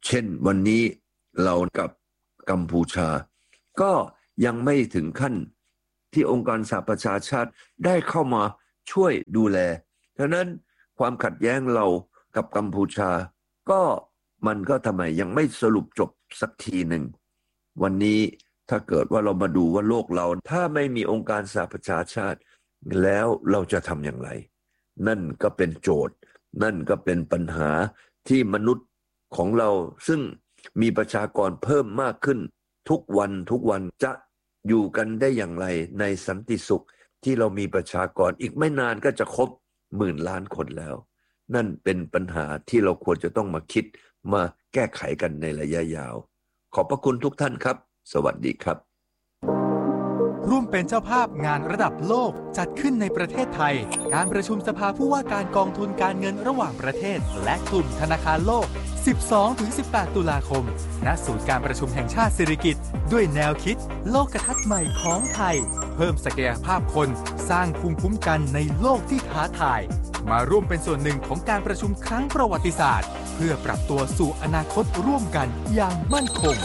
เช่นวันนี้เรากับกัมพูชาก็ยังไม่ถึงขั้นที่องค์การสหประชาชาติได้เข้ามาช่วยดูแลฉะนั้นความขัดแย้งเรากับกัมพูชาก็มันก็ทำไมยังไม่สรุปจบสักทีหนึ่งวันนี้ถ้าเกิดว่าเรามาดูว่าโลกเราถ้าไม่มีองค์การสหประชาชาติแล้วเราจะทำอย่างไรนั่นก็เป็นโจทย์นั่นก็เป็นปัญหาที่มนุษย์ของเราซึ่งมีประชากรเพิ่มมากขึ้นทุกวันทุกวันจะอยู่กันได้อย่างไรในสันติสุขที่เรามีประชากรอีกไม่นานก็จะครบหมื่นล้านคนแล้วนั่นเป็นปัญหาที่เราควรจะต้องมาคิดมาแก้ไขกันในระยะยาวขอบพระคุณทุกท่านครับสวัสดีครับร่วมเป็นเจ้าภาพงานระดับโลกจัดขึ้นในประเทศไทยการประชุมสภาผู้ว่าการกองทุนการเงินระหว่างประเทศและกลุ่มธนาคารโลก สิบสองถึงสิบแปด ตุลาคมณศูนย์การประชุมแห่งชาติสิริกิติ์ด้วยแนวคิดโลกทัศน์ใหม่ของไทยเพิ่มศักยภาพคนสร้างภูมิคุ้มกันในโลกที่ท้าทายมาร่วมเป็นส่วนหนึ่งของการประชุมครั้งประวัติศาสตร์เพื่อปรับตัวสู่อนาคตร่วมกันอย่างมั่นคง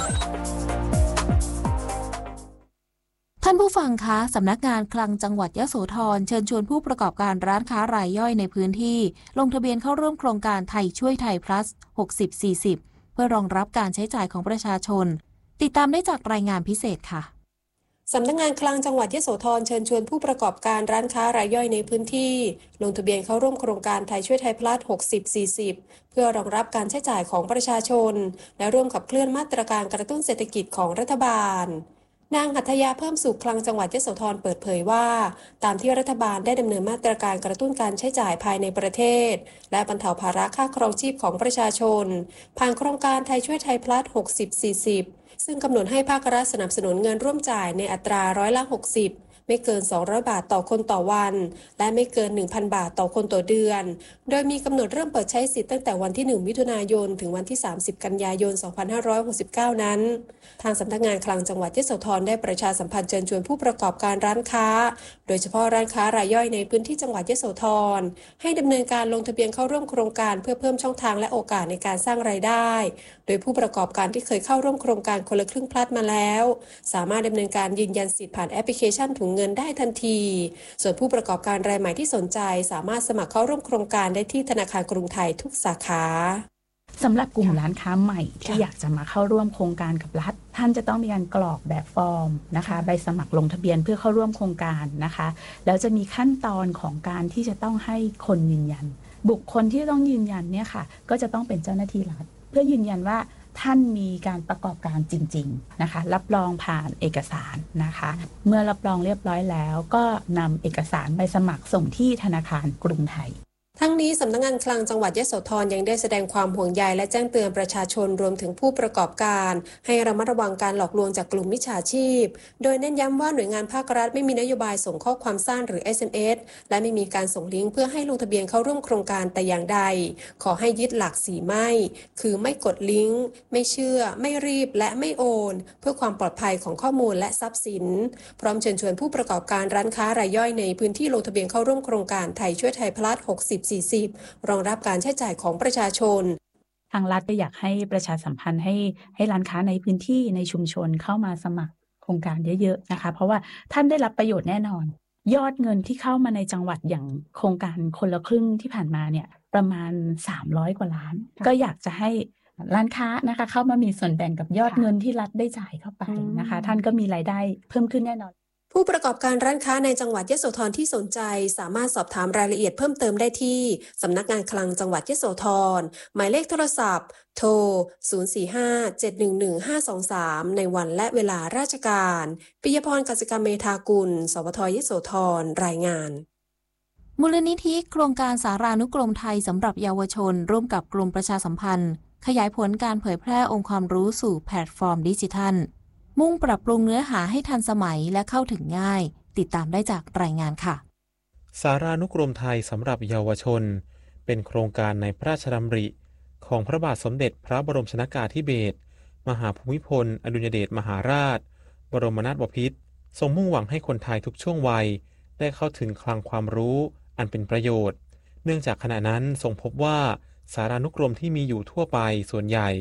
ท่านผู้ฟังคะสำนักงานคลังจังหวัดยโสธรเชิญชวนผู้ประกอบการร้านค้ารายย่อยในพื้นที่ลงทะเบียนเข้าร่วมโครงการไทยช่วยไทย plus หกสิบ สี่สิบ เพื่อรองรับการใช้จ่ายของประชาชนติดตามได้จากรายงานพิเศษค่ะสำนักงานคลังจังหวัดยโสธรเชิญชวนผู้ประกอบการร้านค้ารายย่อยในพื้นที่ลงทะเบียนเข้าร่วมโครงการไทยช่วยไทย plus หกสิบ สี่สิบ เพื่อรองรับการใช้จ่ายของประชาชนและร่วมขับเคลื่อนมาตรการกระตุ้นเศรษฐกิจของรัฐบาลนางหัตถยาเพิ่มสุขคลังจังหวัดยโสธรเปิดเผยว่าตามที่รัฐบาลได้ดำเนินมาตรการกระตุ้นการใช้จ่ายภายในประเทศและบรรเทาภาระค่าครองชีพของประชาชนผ่านโครงการไทยช่วยไทย plus หกสิบ สี่สิบ ซึ่งกำหนดให้ภาครัฐสนับสนุนเงินร่วมจ่ายในอัตราร้อยละหกสิบไม่เกินสองร้อยบาทต่อคนต่อวันและไม่เกิน หนึ่งพัน บาทต่อคนต่อเดือนโดยมีกำหนดเริ่มเปิดใช้สิทธิ์ตั้งแต่วันที่หนึ่งมิถุนายนถึงวันที่สามสิบกันยายนสองพันห้าร้อยหกสิบเก้านั้นทางสำนักงานคลังจังหวัดยโสธรได้ประชาสัมพันธ์เชิญชวนผู้ประกอบการร้านค้าโดยเฉพาะร้านค้ารายย่อยในพื้นที่จังหวัดยโสธรให้ดำเนินการลงทะเบียนเข้าร่วมโครงการเพื่อเพิ่มช่องทางและโอกาสในการสร้างรายได้โดยผู้ประกอบการที่เคยเข้าร่วมโครงการคนละครึ่งพลัดมาแล้วสามารถดำเนินการยืนยันสิทธิ์ผ่านแอปพลิเคชันถุงเงินได้ทันทีส่วนผู้ประกอบการรายใหม่ที่สนใจสามารถสมัครเข้าร่วมโครงการได้ที่ธนาคารกรุงไทยทุกสาขาสำหรับกลุ่มร้านค้าใหม่ที่อยากจะมาเข้าร่วมโครงการกับรัฐท่านจะต้องมีการกรอกแบบฟอร์มนะคะใบสมัครลงทะเบียนเพื่อเข้าร่วมโครงการนะคะแล้วจะมีขั้นตอนของการที่จะต้องให้คนยืนยันบุคคลที่ต้องยืนยันเนี่ยค่ะก็จะต้องเป็นเจ้าหน้าที่รัฐเพื่อยืนยันว่าท่านมีการประกอบการจริงๆนะคะรับรองผ่านเอกสารนะคะเมื่อรับรองเรียบร้อยแล้วก็นำเอกสารใบสมัครส่งที่ธนาคารกรุงไทยทั้งนี้สำนักงานคลังจังหวัดยโสธรยังได้แสดงความห่วงใยและแจ้งเตือนประชาชนรวมถึงผู้ประกอบการให้ระมัดระวังการหลอกลวงจากกลุ่มมิจฉาชีพโดยเน้นย้ำว่าหน่วยงานภาครัฐไม่มีนโยบายส่งข้อความสั้นหรือ เอส เอ็ม เอส และไม่มีการส่งลิงก์เพื่อให้ลงทะเบียนเข้าร่วมโครงการแต่อย่างใดขอให้ยึดหลักสี่ไม่คือไม่กดลิงก์ไม่เชื่อไม่รีบและไม่โอนเพื่อความปลอดภัยของข้อมูลและทรัพย์สินพร้อมเชิญชวนผู้ประกอบการร้านค้ารายย่อยในพื้นที่ลงทะเบียนเข้าร่วมโครงการไทยช่วยไทย plus หกสิบ สี่สิบรองรับการใช้จ่ายของประชาชนทางรัฐก็อยากให้ประชาสัมพันธ์ให้ให้ร้านค้าในพื้นที่ในชุมชนเข้ามาสมัครโครงการเยอะๆนะคะเพราะว่าท่านได้รับประโยชน์แน่นอนยอดเงินที่เข้ามาในจังหวัดอย่างโครงการคนละครึ่งที่ผ่านมาเนี่ยประมาณสามร้อยกว่าล้านก็อยากจะให้ร้านค้านะคะเข้ามามีส่วนแบ่งกับยอดเงินที่รัฐได้จ่ายเข้าไปนะคะท่านก็มีรายได้เพิ่มขึ้นแน่นอนผู้ประกอบการร้านค้าในจังหวัดยโสธรที่สนใจสามารถสอบถามรายละเอียดเพิ่มเติมได้ที่สำนักงานคลังจังหวัดยโสธรหมายเลขโทรศัพท์โทรศูนย์ สี่ ห้า เจ็ด หนึ่ง หนึ่ง ห้า สอง สามในวันและเวลาราชการปิยพร กสิกรรมเมธากุลสวทยโสธรรายงานมูลนิธิโครงการสารานุกรมไทยสำหรับเยาวชนร่วมกับกรมประชาสัมพันธ์ขยายผลการเผยแพร่องค์ความรู้สู่แพลตฟอร์มดิจิทัลมุ่งปรับปรุงเนื้อหาให้ทันสมัยและเข้าถึงง่ายติดตามได้จากรายงานค่ะสารานุกรมไทยสำหรับเยาวชนเป็นโครงการในพระราชดำริของพระบาทสมเด็จพระบรมชนกาธิเบศรมหาภูมิพลอดุลยเดชมหาราชบรมนาถบพิตรทรงมุ่งหวังให้คนไทยทุกช่วงวัยได้เข้าถึงคลังความรู้อันเป็นประโยชน์เนื่องจากขณะนั้นทรงพบว่าสารานุกรมที่มีอยู่ทั่วไปส่วนใหญ่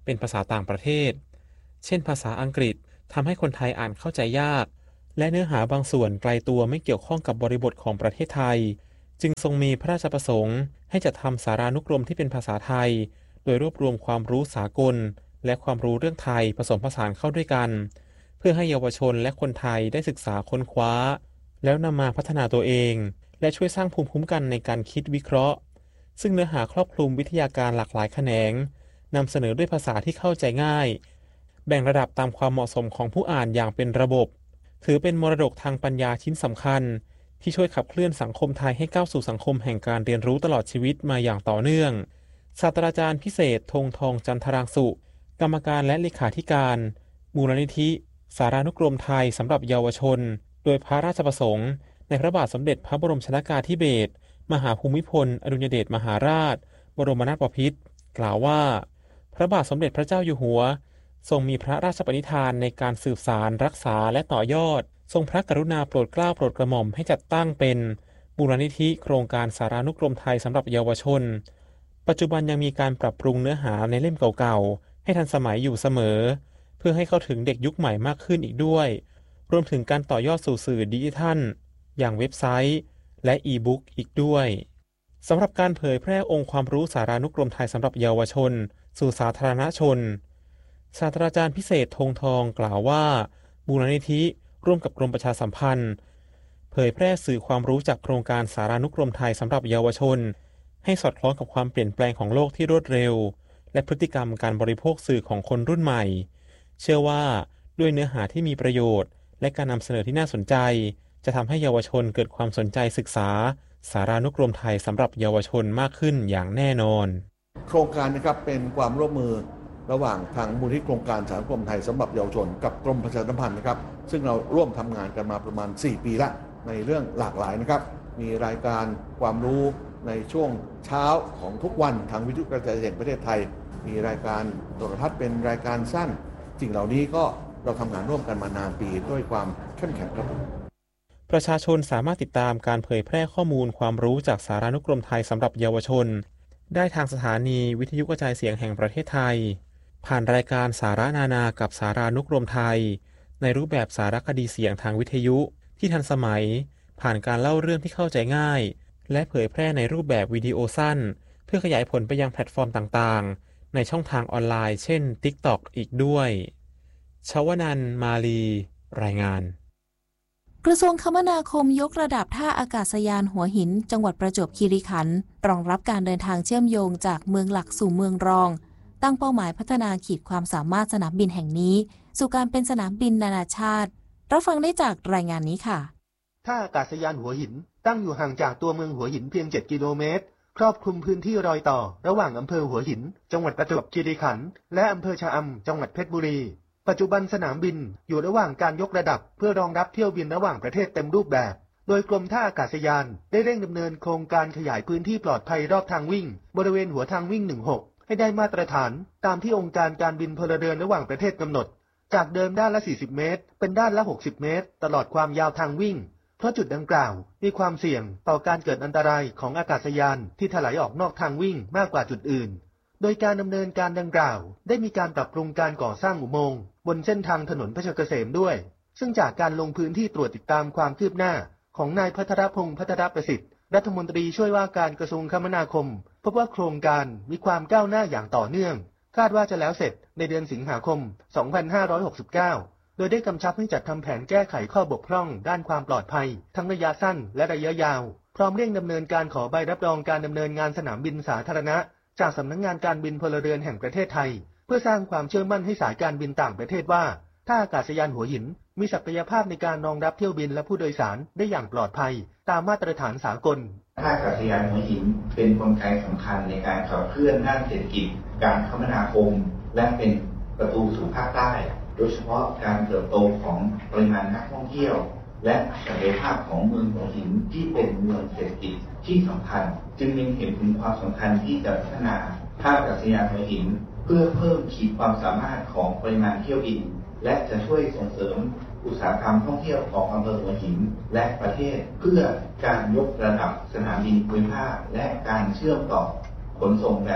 เป็นภาษาต่างประเทศเช่นภาษาอังกฤษทำให้คนไทยอ่านเข้าใจยากและเนื้อหาบางส่วนไกลตัวไม่เกี่ยวข้องกับบริบทของประเทศไทยจึงทรงมีพระราชประสงค์ให้จัดทำสารานุกรมที่เป็นภาษาไทยโดยรวบรวมความรู้สากลและความรู้เรื่องไทยผสมผสานเข้าด้วยกันเพื่อให้เยาวชนและคนไทยได้ศึกษาค้นคว้าแล้วนำมาพัฒนาตัวเองและช่วยสร้างภูมิคุ้มกันในการคิดวิเคราะห์ซึ่งเนื้อหาครอบคลุมวิทยาการหลากหลายแขนงนำเสนอด้วยภาษาที่เข้าใจง่ายแบ่งระดับตามความเหมาะสมของผู้อ่านอย่างเป็นระบบถือเป็นมรดกทางปัญญาชิ้นสำคัญที่ช่วยขับเคลื่อนสังคมไทยให้ก้าวสู่สังคมแห่งการเรียนรู้ตลอดชีวิตมาอย่างต่อเนื่องศาสตราจารย์พิเศษธงทองจันทรางสุกรรมการและเลขาธิการมูลนิธิสารานุกรมไทยสำหรับเยาวชนโดยพระราชประสงค์ในพระบาทสมเด็จพระบรมชนกาธิเบศรมหาภูมิพลอดุลยเดชมหาราชบรมนาถบพิตรกล่าวว่าพระบาทสมเด็จพระเจ้าอยู่หัวทรงมีพระราชปณิธานในการสืบสานรักษาและต่อยอดทรงพระกรุณาโปรดเกล้าโปรดกระหม่อมให้จัดตั้งเป็นมูลนิธิโครงการสารานุกรมไทยสำหรับเยาวชนปัจจุบันยังมีการปรับปรุงเนื้อหาในเล่มเก่าๆให้ทันสมัยอยู่เสมอเพื่อให้เข้าถึงเด็กยุคใหม่มากขึ้นอีกด้วยรวมถึงการต่อยอดสู่สื่อดิจิทัลอย่างเว็บไซต์และอีบุ๊กอีกด้วยสำหรับการเผยแพร่องค์ความรู้สารานุกรมไทยสำหรับเยาวชนสู่สาธารณชนศาสตราจารย์พิเศษธงทองกล่าวว่ามูลนิธิร่วมกับกรมประชาสัมพันธ์เผยแพร่สื่อความรู้จากโครงการสารานุกรมไทยสำหรับเยาวชนให้สอดคล้องกับความเปลี่ยนแปลงของโลกที่รวดเร็วและพฤติกรรมการบริโภคสื่อของคนรุ่นใหม่เชื่อว่าด้วยเนื้อหาที่มีประโยชน์และการนำเสนอที่น่าสนใจจะทำให้เยาวชนเกิดความสนใจศึกษาสารานุกรมไทยสำหรับเยาวชนมากขึ้นอย่างแน่นอนโครงการนะครับเป็นความร่วมมือระหว่างทางมูลนิธิโครงการสารานุกรมไทยสำหรับเยาวชนกับกรมประชาสัมพันธ์นะครับซึ่งเราร่วมทำงานกันมาประมาณสี่ปีละในเรื่องหลากหลายนะครับมีรายการความรู้ในช่วงเช้าของทุกวันทางวิทยุกระจายเสียงประเทศไทยมีรายการโทรทัศน์เป็นรายการสั้นสิ่งเหล่านี้ก็เราทำงานร่วมกันมานานปีด้วยความเข้มแข็งครับประชาชนสามารถติดตามการเผยแพร่ข้อมูลความรู้จากสารานุกรมไทยสำหรับเยาวชนได้ทางสถานีวิทยุกระจายเสียงแห่งประเทศไทยผ่านรายการสาระนานากับสารานุกรมไทยในรูปแบบสารคดีเสียงทางวิทยุที่ทันสมัยผ่านการเล่าเรื่องที่เข้าใจง่ายและเผยแพร่ในรูปแบบวิดีโอสั้นเพื่อขยายผลไปยังแพลตฟอร์มต่างๆในช่องทางออนไลน์เช่น TikTok อีกด้วยชวนันท์มาลีรายงานกระทรวงคมนาคมยกระดับท่าอากาศยานหัวหินจังหวัดประจวบคีรีขันธ์รองรับการเดินทางเชื่อมโยงจากเมืองหลักสู่เมืองรองตั้งเป้าหมายพัฒนาขีดความสามารถสนามบินแห่งนี้สู่การเป็นสนามบินนานาชาติรับฟังได้จากรายงานนี้ค่ะท่าอากาศยานหัวหินตั้งอยู่ห่างจากตัวเมืองหัวหินเพียงเจ็ดกิโลเมตรครอบคลุมพื้นที่รอยต่อระหว่างอำเภอหัวหินจังหวัดประจวบคีรีขันธ์และอำเภอชะอำจังหวัดเพชรบุรีปัจจุบันสนามบินอยู่ระหว่างการยกระดับเพื่อรองรับเที่ยวบินระหว่างประเทศเต็มรูปแบบโดยกรมท่าอากาศยานได้เร่งดำเนินโครงการขยายพื้นที่ปลอดภัยรอบทางวิ่งบริเวณหัวทางวิ่งหนึ่งหกให้ได้มาตรฐานตามที่องค์การการบินพลเรือนระหว่างประเทศกำหนดจากเดิมด้านละสี่สิบเมตรเป็นด้านละหกสิบเมตรตลอดความยาวทางวิ่งเพราะจุดดังกล่าวมีความเสี่ยงต่อการเกิดอันตรายของอากาศยานที่ถลายออกนอกทางวิ่งมากกว่าจุดอื่นโดยการดำเนินการดังกล่าวได้มีการปรับปรุงการก่อสร้างอุโมงค์บนเส้นทางถนนเพชรเกษมด้วยซึ่งจากการลงพื้นที่ตรวจติดตามความคืบหน้าของนายพัทรพงษ์พัทรประสิทธิ์รัฐมนตรีช่วยว่าการกระทรวงคมนาคมพบว่าโครงการมีความก้าวหน้าอย่างต่อเนื่องคาดว่าจะแล้วเสร็จในเดือนสิงหาคมสองพันห้าร้อยหกสิบเก้าโดยได้กำชับให้จัดทำแผนแก้ไขข้อบกพร่องด้านความปลอดภัยทั้งระยะสั้นและระยะยาวพร้อมเร่งดำเนินการขอใบรับรองการดำเนินงานสนามบินสาธารณะจากสำนักงานการบินพลเรือนแห่งประเทศไทยเพื่อสร้างความเชื่อมั่นให้สายการบินต่างประเทศว่าท่าอากาศยานหัวหินมีศักยภาพในการรองรับเที่ยวบินและผู้โดยสารได้อย่างปลอดภัยตามมาตรฐานสากลท่าอากาศยานหัวหินเป็นกลไกสำคัญในการขับเคลื่อนด้านเศรษฐกิจการคมนาคมและเป็นประตูสู่ภาคใต้โดยเฉพาะการเติบโตของปริมาณนักท่องเที่ยวและศักยภาพของเมืองหัวหินที่เป็นเมืองเศรษฐกิจที่สำคัญจึงมีเห็นถึงความสำคัญที่จะพัฒนาท่าอากาศยานหัวหินเพื่อเพิ่มขีดความสามารถของปริมาณเที่ยวบินและจะช่วยส่งเสริมอุตสาหกรรมท่องเที่ยวของอำเภอหัวหินและประเทศเพื่อการยกระดับสนามบินภูมิภาคและการเชื่อมต่อขนส่งแบบ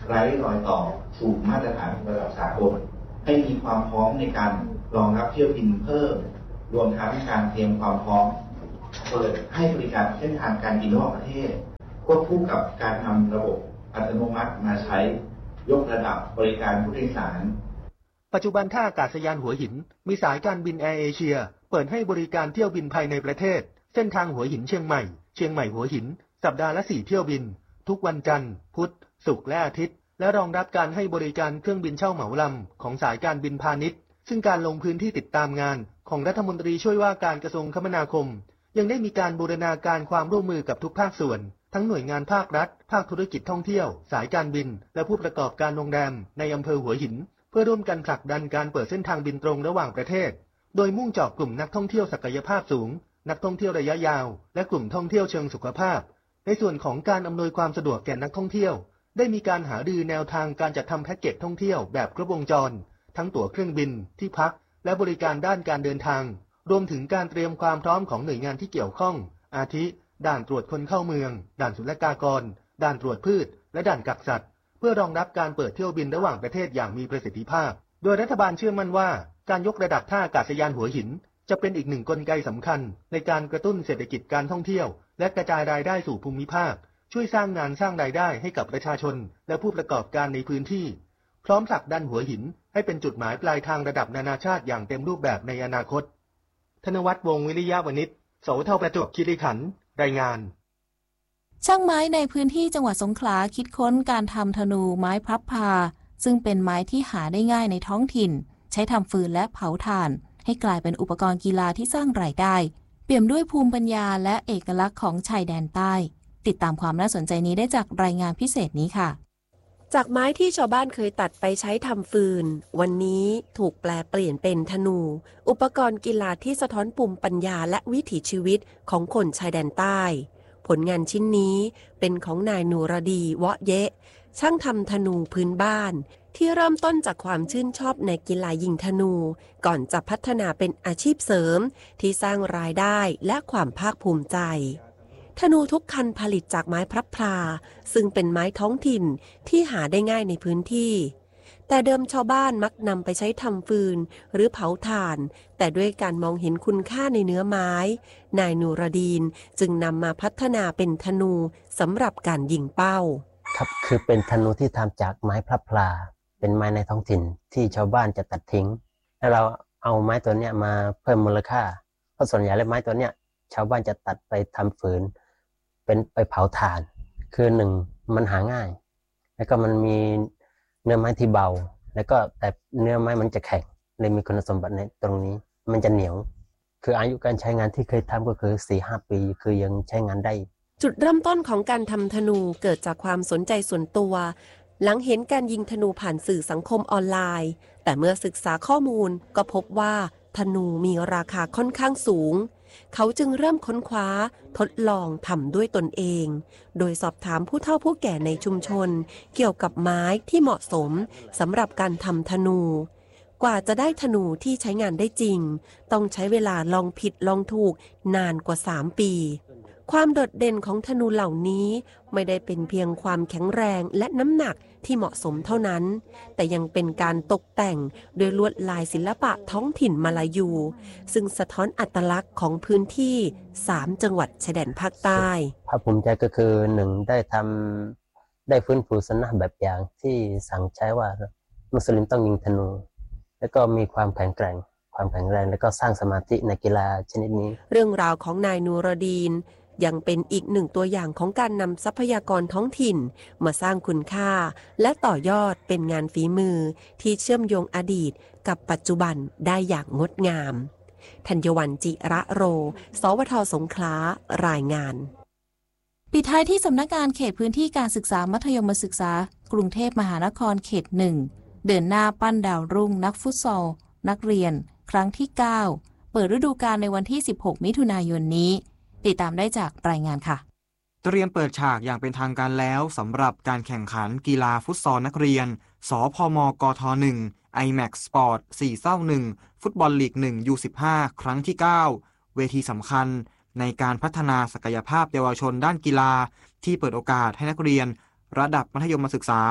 ไร้รอยต่อสู่มาตรฐานระดับสากลให้มีความพร้อมในการรองรับเที่ยวบินเพิ่มรวมทั้งการเตรียมความพร้อมเปิดให้บริการเส้นทางการบินระหว่างประเทศควบคู่กับการนำระบบอัตโนมัติมาใช้ยกระดับบริการผู้โดยสารปัจจุบันท่าอากาศยานหัวหินมีสายการบินแอร์เอเชียเปิดให้บริการเที่ยวบินภายในประเทศเส้นทางหัวหินเชียงใหม่เชียงใหม่หัวหินสัปดาห์ละสี่เที่ยวบินทุกวันจันทร์พุธศุกร์และอาทิตย์และรองรับการให้บริการเครื่องบินเช่าเหมาลำของสายการบินพาณิชย์ซึ่งการลงพื้นที่ติดตามงานของรัฐมนตรีช่วยว่าการกระทรวงคมนาคมยังได้มีการบูรณาการความร่วมมือกับทุกภาคส่วนทั้งหน่วยงานภาครัฐภาคธุรกิจท่องเที่ยวสายการบินและผู้ประกอบการโรงแรมในอำเภอหัวหินเพื่อร่วมกันผลักดันการเปิดเส้นทางบินตรงระหว่างประเทศโดยมุ่งเจาะกลุ่มนักท่องเที่ยวศักยภาพสูงนักท่องเที่ยวระยะยาวและกลุ่มท่องเที่ยวเชิงสุขภาพในส่วนของการอำนวยความสะดวกแก่นักท่องเที่ยวได้มีการหารือแนวทางการจัดทำแพ็กเกจท่องเที่ยวแบบครบวงจรทั้งตั๋วเครื่องบินที่พักและบริการด้านการเดินทางรวมถึงการเตรียมความพร้อมของหน่วยงานที่เกี่ยวข้องอาทิด่านตรวจคนเข้าเมืองด่านศุลกากรด่านตรวจพืชและด่านกักสัตว์เพื่อรองรับการเปิดเที่ยวบินระหว่างประเทศอย่างมีประสิทธิภาพโดยรัฐบาลเชื่อมั่นว่าการยกระดับท่าอากาศยานหัวหินจะเป็นอีกหนึ่งกลไกสำคัญในการกระตุ้นเศรษฐกิจการท่องเที่ยวและกระจายรายได้สู่ภูมิภาคช่วยสร้างงานสร้างรายได้ให้กับประชาชนและผู้ประกอบการในพื้นที่พร้อมผลักดันหัวหินให้เป็นจุดหมายปลายทางระดับนานาชาติอย่างเต็มรูปแบบในอนาคตธนวัฒน์วงศ์วิริยะวณิช โสเท่าประจวบคีรีขันธ์รายงานช่างไม้ในพื้นที่จังหวัดสงขลาคิดค้นการทำธนูไม้พับพาซึ่งเป็นไม้ที่หาได้ง่ายในท้องถิ่นใช้ทำฟืนและเผาถ่านให้กลายเป็นอุปกรณ์กีฬาที่สร้างรายได้เปี่ยมด้วยภูมิปัญญาและเอกลักษณ์ของชายแดนใต้ติดตามความน่าสนใจนี้ได้จากรายงานพิเศษนี้ค่ะจากไม้ที่ชาวบ้านเคยตัดไปใช้ทำฟืนวันนี้ถูกแปลเปลี่ยนเป็นธนูอุปกรณ์กีฬาที่สะท้อนภูมิปัญญาและวิถีชีวิตของคนชายแดนใต้ผลงานชิ้นนี้เป็นของนายนูรดีวะเยะช่างทำธนูพื้นบ้านที่เริ่มต้นจากความชื่นชอบในกีฬายิงธนูก่อนจะพัฒนาเป็นอาชีพเสริมที่สร้างรายได้และความภาคภูมิใจธนูทุกคันผลิตจากไม้พลับพลาซึ่งเป็นไม้ท้องถิ่นที่หาได้ง่ายในพื้นที่แต่เดิมชาวบ้านมักนำไปใช้ทำฟืนหรือเผาถ่านแต่ด้วยการมองเห็นคุณค่าในเนื้อไม้นายนูรดีนจึงนำมาพัฒนาเป็นธนูสำหรับการยิงเป้าครับคือเป็นธนูที่ทำจากไม้พลับพลาเป็นไม้ในท้องถิ่นที่ชาวบ้านจะตัดทิ้งแล้วเราเอาไม้ตัวเนี้ยมาเพิ่มมูลค่าเพราะส่วนใหญ่แล้วไม้ตัวเนี้ยชาวบ้านจะตัดไปทำฟืนเป็นไปเผาถ่านคือหนึ่งมันหาง่ายแล้วก็มันมีเนื้อไม้ที่เบาแล้วก็แต่เนื้อไม้มันจะแข็งเลยมีคุณสมบัติในตรงนี้มันจะเหนียวคืออายุการใช้งานที่เคยทำก็คือ สี่ห้า ปีคือยังใช้งานได้จุดเริ่มต้นของการทำธนูเกิดจากความสนใจส่วนตัวหลังเห็นการยิงธนูผ่านสื่อสังคมออนไลน์แต่เมื่อศึกษาข้อมูลก็พบว่าธนูมีราคาค่อนข้างสูงเขาจึงเริ่มค้นคว้าทดลองทำด้วยตนเองโดยสอบถามผู้เฒ่าผู้แก่ในชุมชนเกี่ยวกับไม้ที่เหมาะสมสำหรับการทำธนูกว่าจะได้ธนูที่ใช้งานได้จริงต้องใช้เวลาลองผิดลองถูกนานกว่าสามปีความโดดเด่นของธนูเหล่านี้ไม่ได้เป็นเพียงความแข็งแรงและน้ำหนักที่เหมาะสมเท่านั้นแต่ยังเป็นการตกแต่งโดยลวดลายศิลปะท้องถิ่นมาลายูซึ่งสะท้อนอัตลักษณ์ของพื้นที่สามจังหวัดชายแดนภาคใต้ภาคภูมิใจก็คือหนึ่งได้ทำได้ฟื้นฟูศาสนาแบบอย่างที่สั่งใช้ว่ามุสลิมต้องยิงธนูแล้วก็มีความแข็งแกร่งความแข็งแรงแล้วก็สร้างสมาธิในกีฬาชนิดนี้เรื่องราวของนายนูรดีนยังเป็นอีกหนึ่งตัวอย่างของการนำทรัพยากรท้องถิ่นมาสร้างคุณค่าและต่อยอดเป็นงานฝีมือที่เชื่อมโยงอดีตกับปัจจุบันได้อย่างงดงามธัญวรรณจิระโรสวทสงขลารายงานปิดท้ายที่สำนักงานเขตพื้นที่การศึกษามัธยมศึกษากรุงเทพมหานครเขตหนึ่งเดินหน้าปั้นดาวรุ่งนักฟุตซอลนักเรียนครั้งที่เก้าเปิดฤดูกาลในวันที่สิบหกมิถุนายนนี้ติดตามได้จากรายงานค่ะเตรียมเปิดฉากอย่างเป็นทางการแล้วสำหรับการแข่งขันกีฬาฟุตซอลนักเรียนสพมกทหนึ่ง ไอแม็กซ์ Sport สี่เศร้าหนึ่งฟุตบอลลีกหนึ่ง ยู สิบห้า ครั้งที่เก้าเวทีสำคัญในการพัฒนาศักยภาพเยาวชนด้านกีฬาที่เปิดโอกาสให้นักเรียนระดับมัธยมศึกษา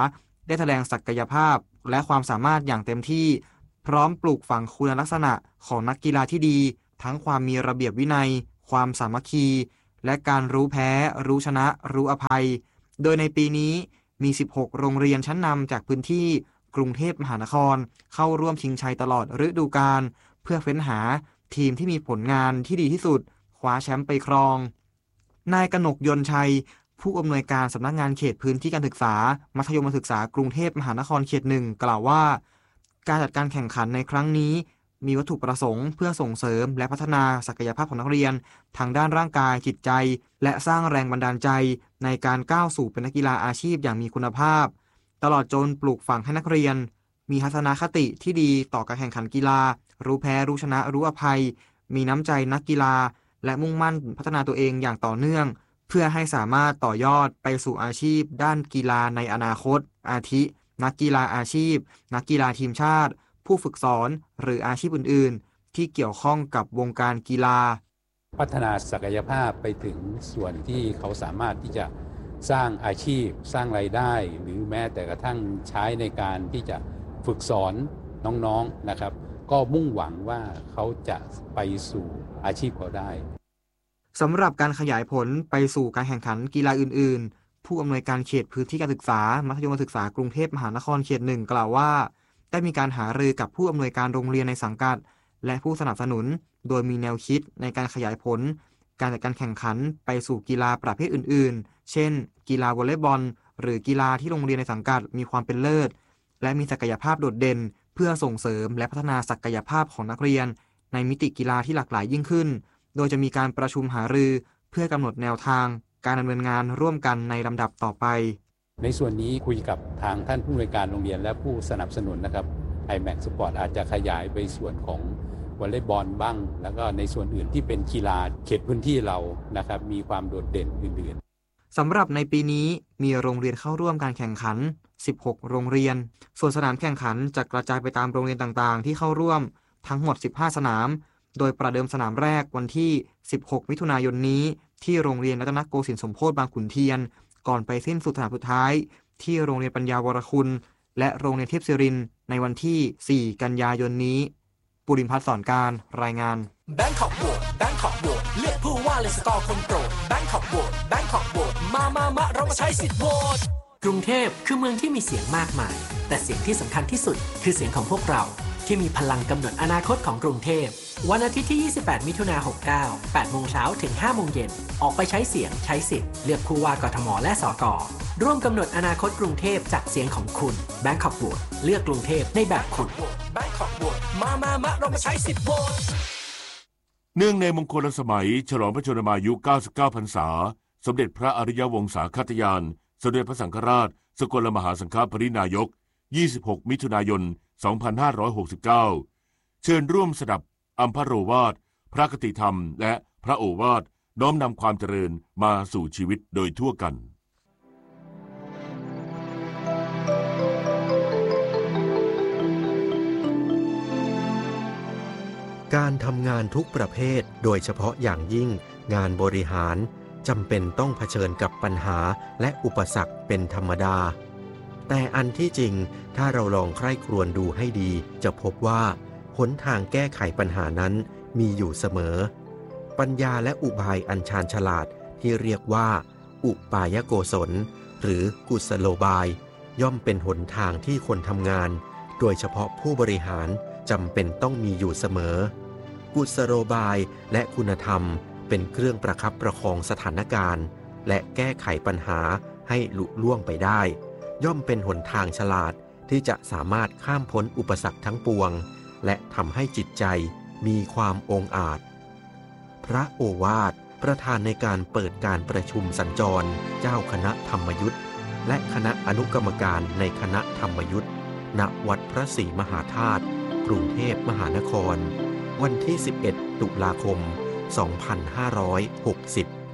ได้แสดงศักยภาพและความสามารถอย่างเต็มที่พร้อมปลูกฝังคุณลักษณะของนักกีฬาที่ดีทั้งความมีระเบียบวินัยความสามัคคีและการรู้แพ้รู้ชนะรู้อภัยโดยในปีนี้มีสิบหกโรงเรียนชั้นนำจากพื้นที่กรุงเทพมหานครเข้าร่วมชิงชัยตลอดฤดูกาลเพื่อเฟ้นหาทีมที่มีผลงานที่ดีที่สุดคว้าแชมป์ไปครองนายกนกยนต์ชัยผู้อำนวยการสำนักงานเขตพื้นที่การศึกษามัธยมศึกษากรุงเทพมหานครเขตหนึ่งกล่าวว่าการจัดการแข่งขันในครั้งนี้มีวัตถุประสงค์เพื่อส่งเสริมและพัฒนาศักยภาพของนักเรียนทางด้านร่างกายจิตใจและสร้างแรงบันดาลใจในการก้าวสู่เป็นนักกีฬาอาชีพอย่างมีคุณภาพตลอดจนปลูกฝังให้นักเรียนมีทัศนคติที่ดีต่อการแข่งขันกีฬารู้แพ้รู้ชนะรู้อภัยมีน้ำใจนักกีฬาและมุ่งมั่นพัฒนาตัวเองอย่างต่อเนื่องเพื่อให้สามารถต่อยอดไปสู่อาชีพด้านกีฬาในอนาคตอาทินักกีฬาอาชีพนักกีฬาทีมชาติผู้ฝึกสอนหรืออาชีพอื่นๆที่เกี่ยวข้องกับวงการกีฬาพัฒนาศักยภาพไปถึงส่วนที่เขาสามารถที่จะสร้างอาชีพสร้างรายได้หรือแม้แต่กระทั่งใช้ในการที่จะฝึกสอนน้องๆนะครับก็มุ่งหวังว่าเขาจะไปสู่อาชีพเขาได้สำหรับการขยายผลไปสู่การแข่งขันกีฬาอื่นๆผู้อำนวยการเขตพื้นที่การศึกษามัธยมศึกษากรุงเทพมหานครเขตหนึ่งกล่าวว่าได้มีการหารือกับผู้อำนวยการโรงเรียนในสังกัดและผู้สนับสนุนโดยมีแนวคิดในการขยายผลการจัดการแข่งขันไปสู่กีฬาประเภทอื่นๆเช่นกีฬาวอลเลย์บอลหรือกีฬาที่โรงเรียนในสังกัดมีความเป็นเลิศและมีศักยภาพโดดเด่นเพื่อส่งเสริมและพัฒนาศักยภาพของนักเรียนในมิติกีฬาที่หลากหลายยิ่งขึ้นโดยจะมีการประชุมหารือเพื่อกำหนดแนวทางการดำเนินงานร่วมกันในลำดับต่อไปในส่วนนี้คุยกับทางท่านผู้อำนวยการโรงเรียนและผู้สนับสนุนนะครับ ไอแม็กซ์ Sport อาจจะขยายไปส่วนของวอลเลย์บอลบ้างแล้วก็ในส่วนอื่นที่เป็นกีฬาเขตพื้นที่เรานะครับมีความโดดเด่นอื่นๆสำหรับในปีนี้มีโรงเรียนเข้าร่วมการแข่งขันสิบหกโรงเรียนส่วนสนามแข่งขันจะกระจายไปตามโรงเรียนต่างๆที่เข้าร่วมทั้งหมดสิบห้าสนามโดยประเดิมสนามแรกวันที่สิบหกมิถุนายนนี้ที่โรงเรียนรัตนโกสินทร์สมโพธิบางขุนเทียนก่อนไปสิ้นสุดสนามสุดท้ายที่โรงเรียนปัญญาวรคุณและโรงเรียนเทพศิรินทร์ในวันที่สี่กันยายนนี้ปุริมพัฒน์สอนการรายงานแบงคอกโหวตแบงคอกโหวตเลือกผู้ว่าเลยสกอร์คนโปรดแบงคอกโหวตแบงคอกโหวตมามามาเรามาใช้สิทธิ์โหวตกรุงเทพคือเมืองที่มีเสียงมากมายแต่เสียงที่สำคัญที่สุดคือเสียงของพวกเราที่มีพลังกำหนดอนาคตของกรุงเทพวันอาทิตย์ที่ยี่สิบแปดมิถุนายนหกเก้า แปดโมงเช้าถึงห้าโมงเย็นออกไปใช้เสียงใช้สิทธิ์เลือกผู้ว่ากทมและสกร่วมกำหนดอนาคตกรุงเทพจากเสียงของคุณ Bangkok Vote เลือกกรุงเทพในแบบคุณ Bangkok Vote มามามาเรามาใช้สิทธิ์โหวตเนื่องในมงคลสมัยฉลองพระชนมายุเก้าสิบเก้าพรรษาสมเด็จพระอริยวงศาคตยานสมเด็จพระสังฆราชสกลมหาสังฆปรินายกยี่สิบหกมิถุนายนสองพันห้าร้อยหกสิบเก้าเชิญร่วมสดับอัมพโรวาทพระคติธรรมและพระโอวาทน้อมนำความเจริญมาสู่ชีวิตโดยทั่วกันการทำงานทุกประเภทโดยเฉพาะอย่างยิ่งงานบริหารจำเป็นต้องเผชิญกับปัญหาและอุปสรรคเป็นธรรมดาแต่อันที่จริงถ้าเราลองใคร่ครวญดูให้ดีจะพบว่าหนทางแก้ไขปัญหานั้นมีอยู่เสมอปัญญาและอุบายอันชาญฉลาดที่เรียกว่าอุปายโกศลหรือกุศโลบายย่อมเป็นหนทางที่คนทำงานโดยเฉพาะผู้บริหารจำเป็นต้องมีอยู่เสมอกุศโลบายและคุณธรรมเป็นเครื่องประคับประคองสถานการณ์และแก้ไขปัญหาให้ลุล่วงไปได้ย่อมเป็นหนทางฉลาดที่จะสามารถข้ามพ้นอุปสรรคทั้งปวงและทำให้จิตใจมีความองอาจพระโอวาทประธานในการเปิดการประชุมสัญจรเจ้าคณะธรรมยุทธและคณะอนุกรรมการในคณะธรรมยุทธณวัดพระศรีมหาธาตุกรุงเทพมหานครวันที่สิบเอ็ดตุลาคมสองพันห้าร้อยหกสิบ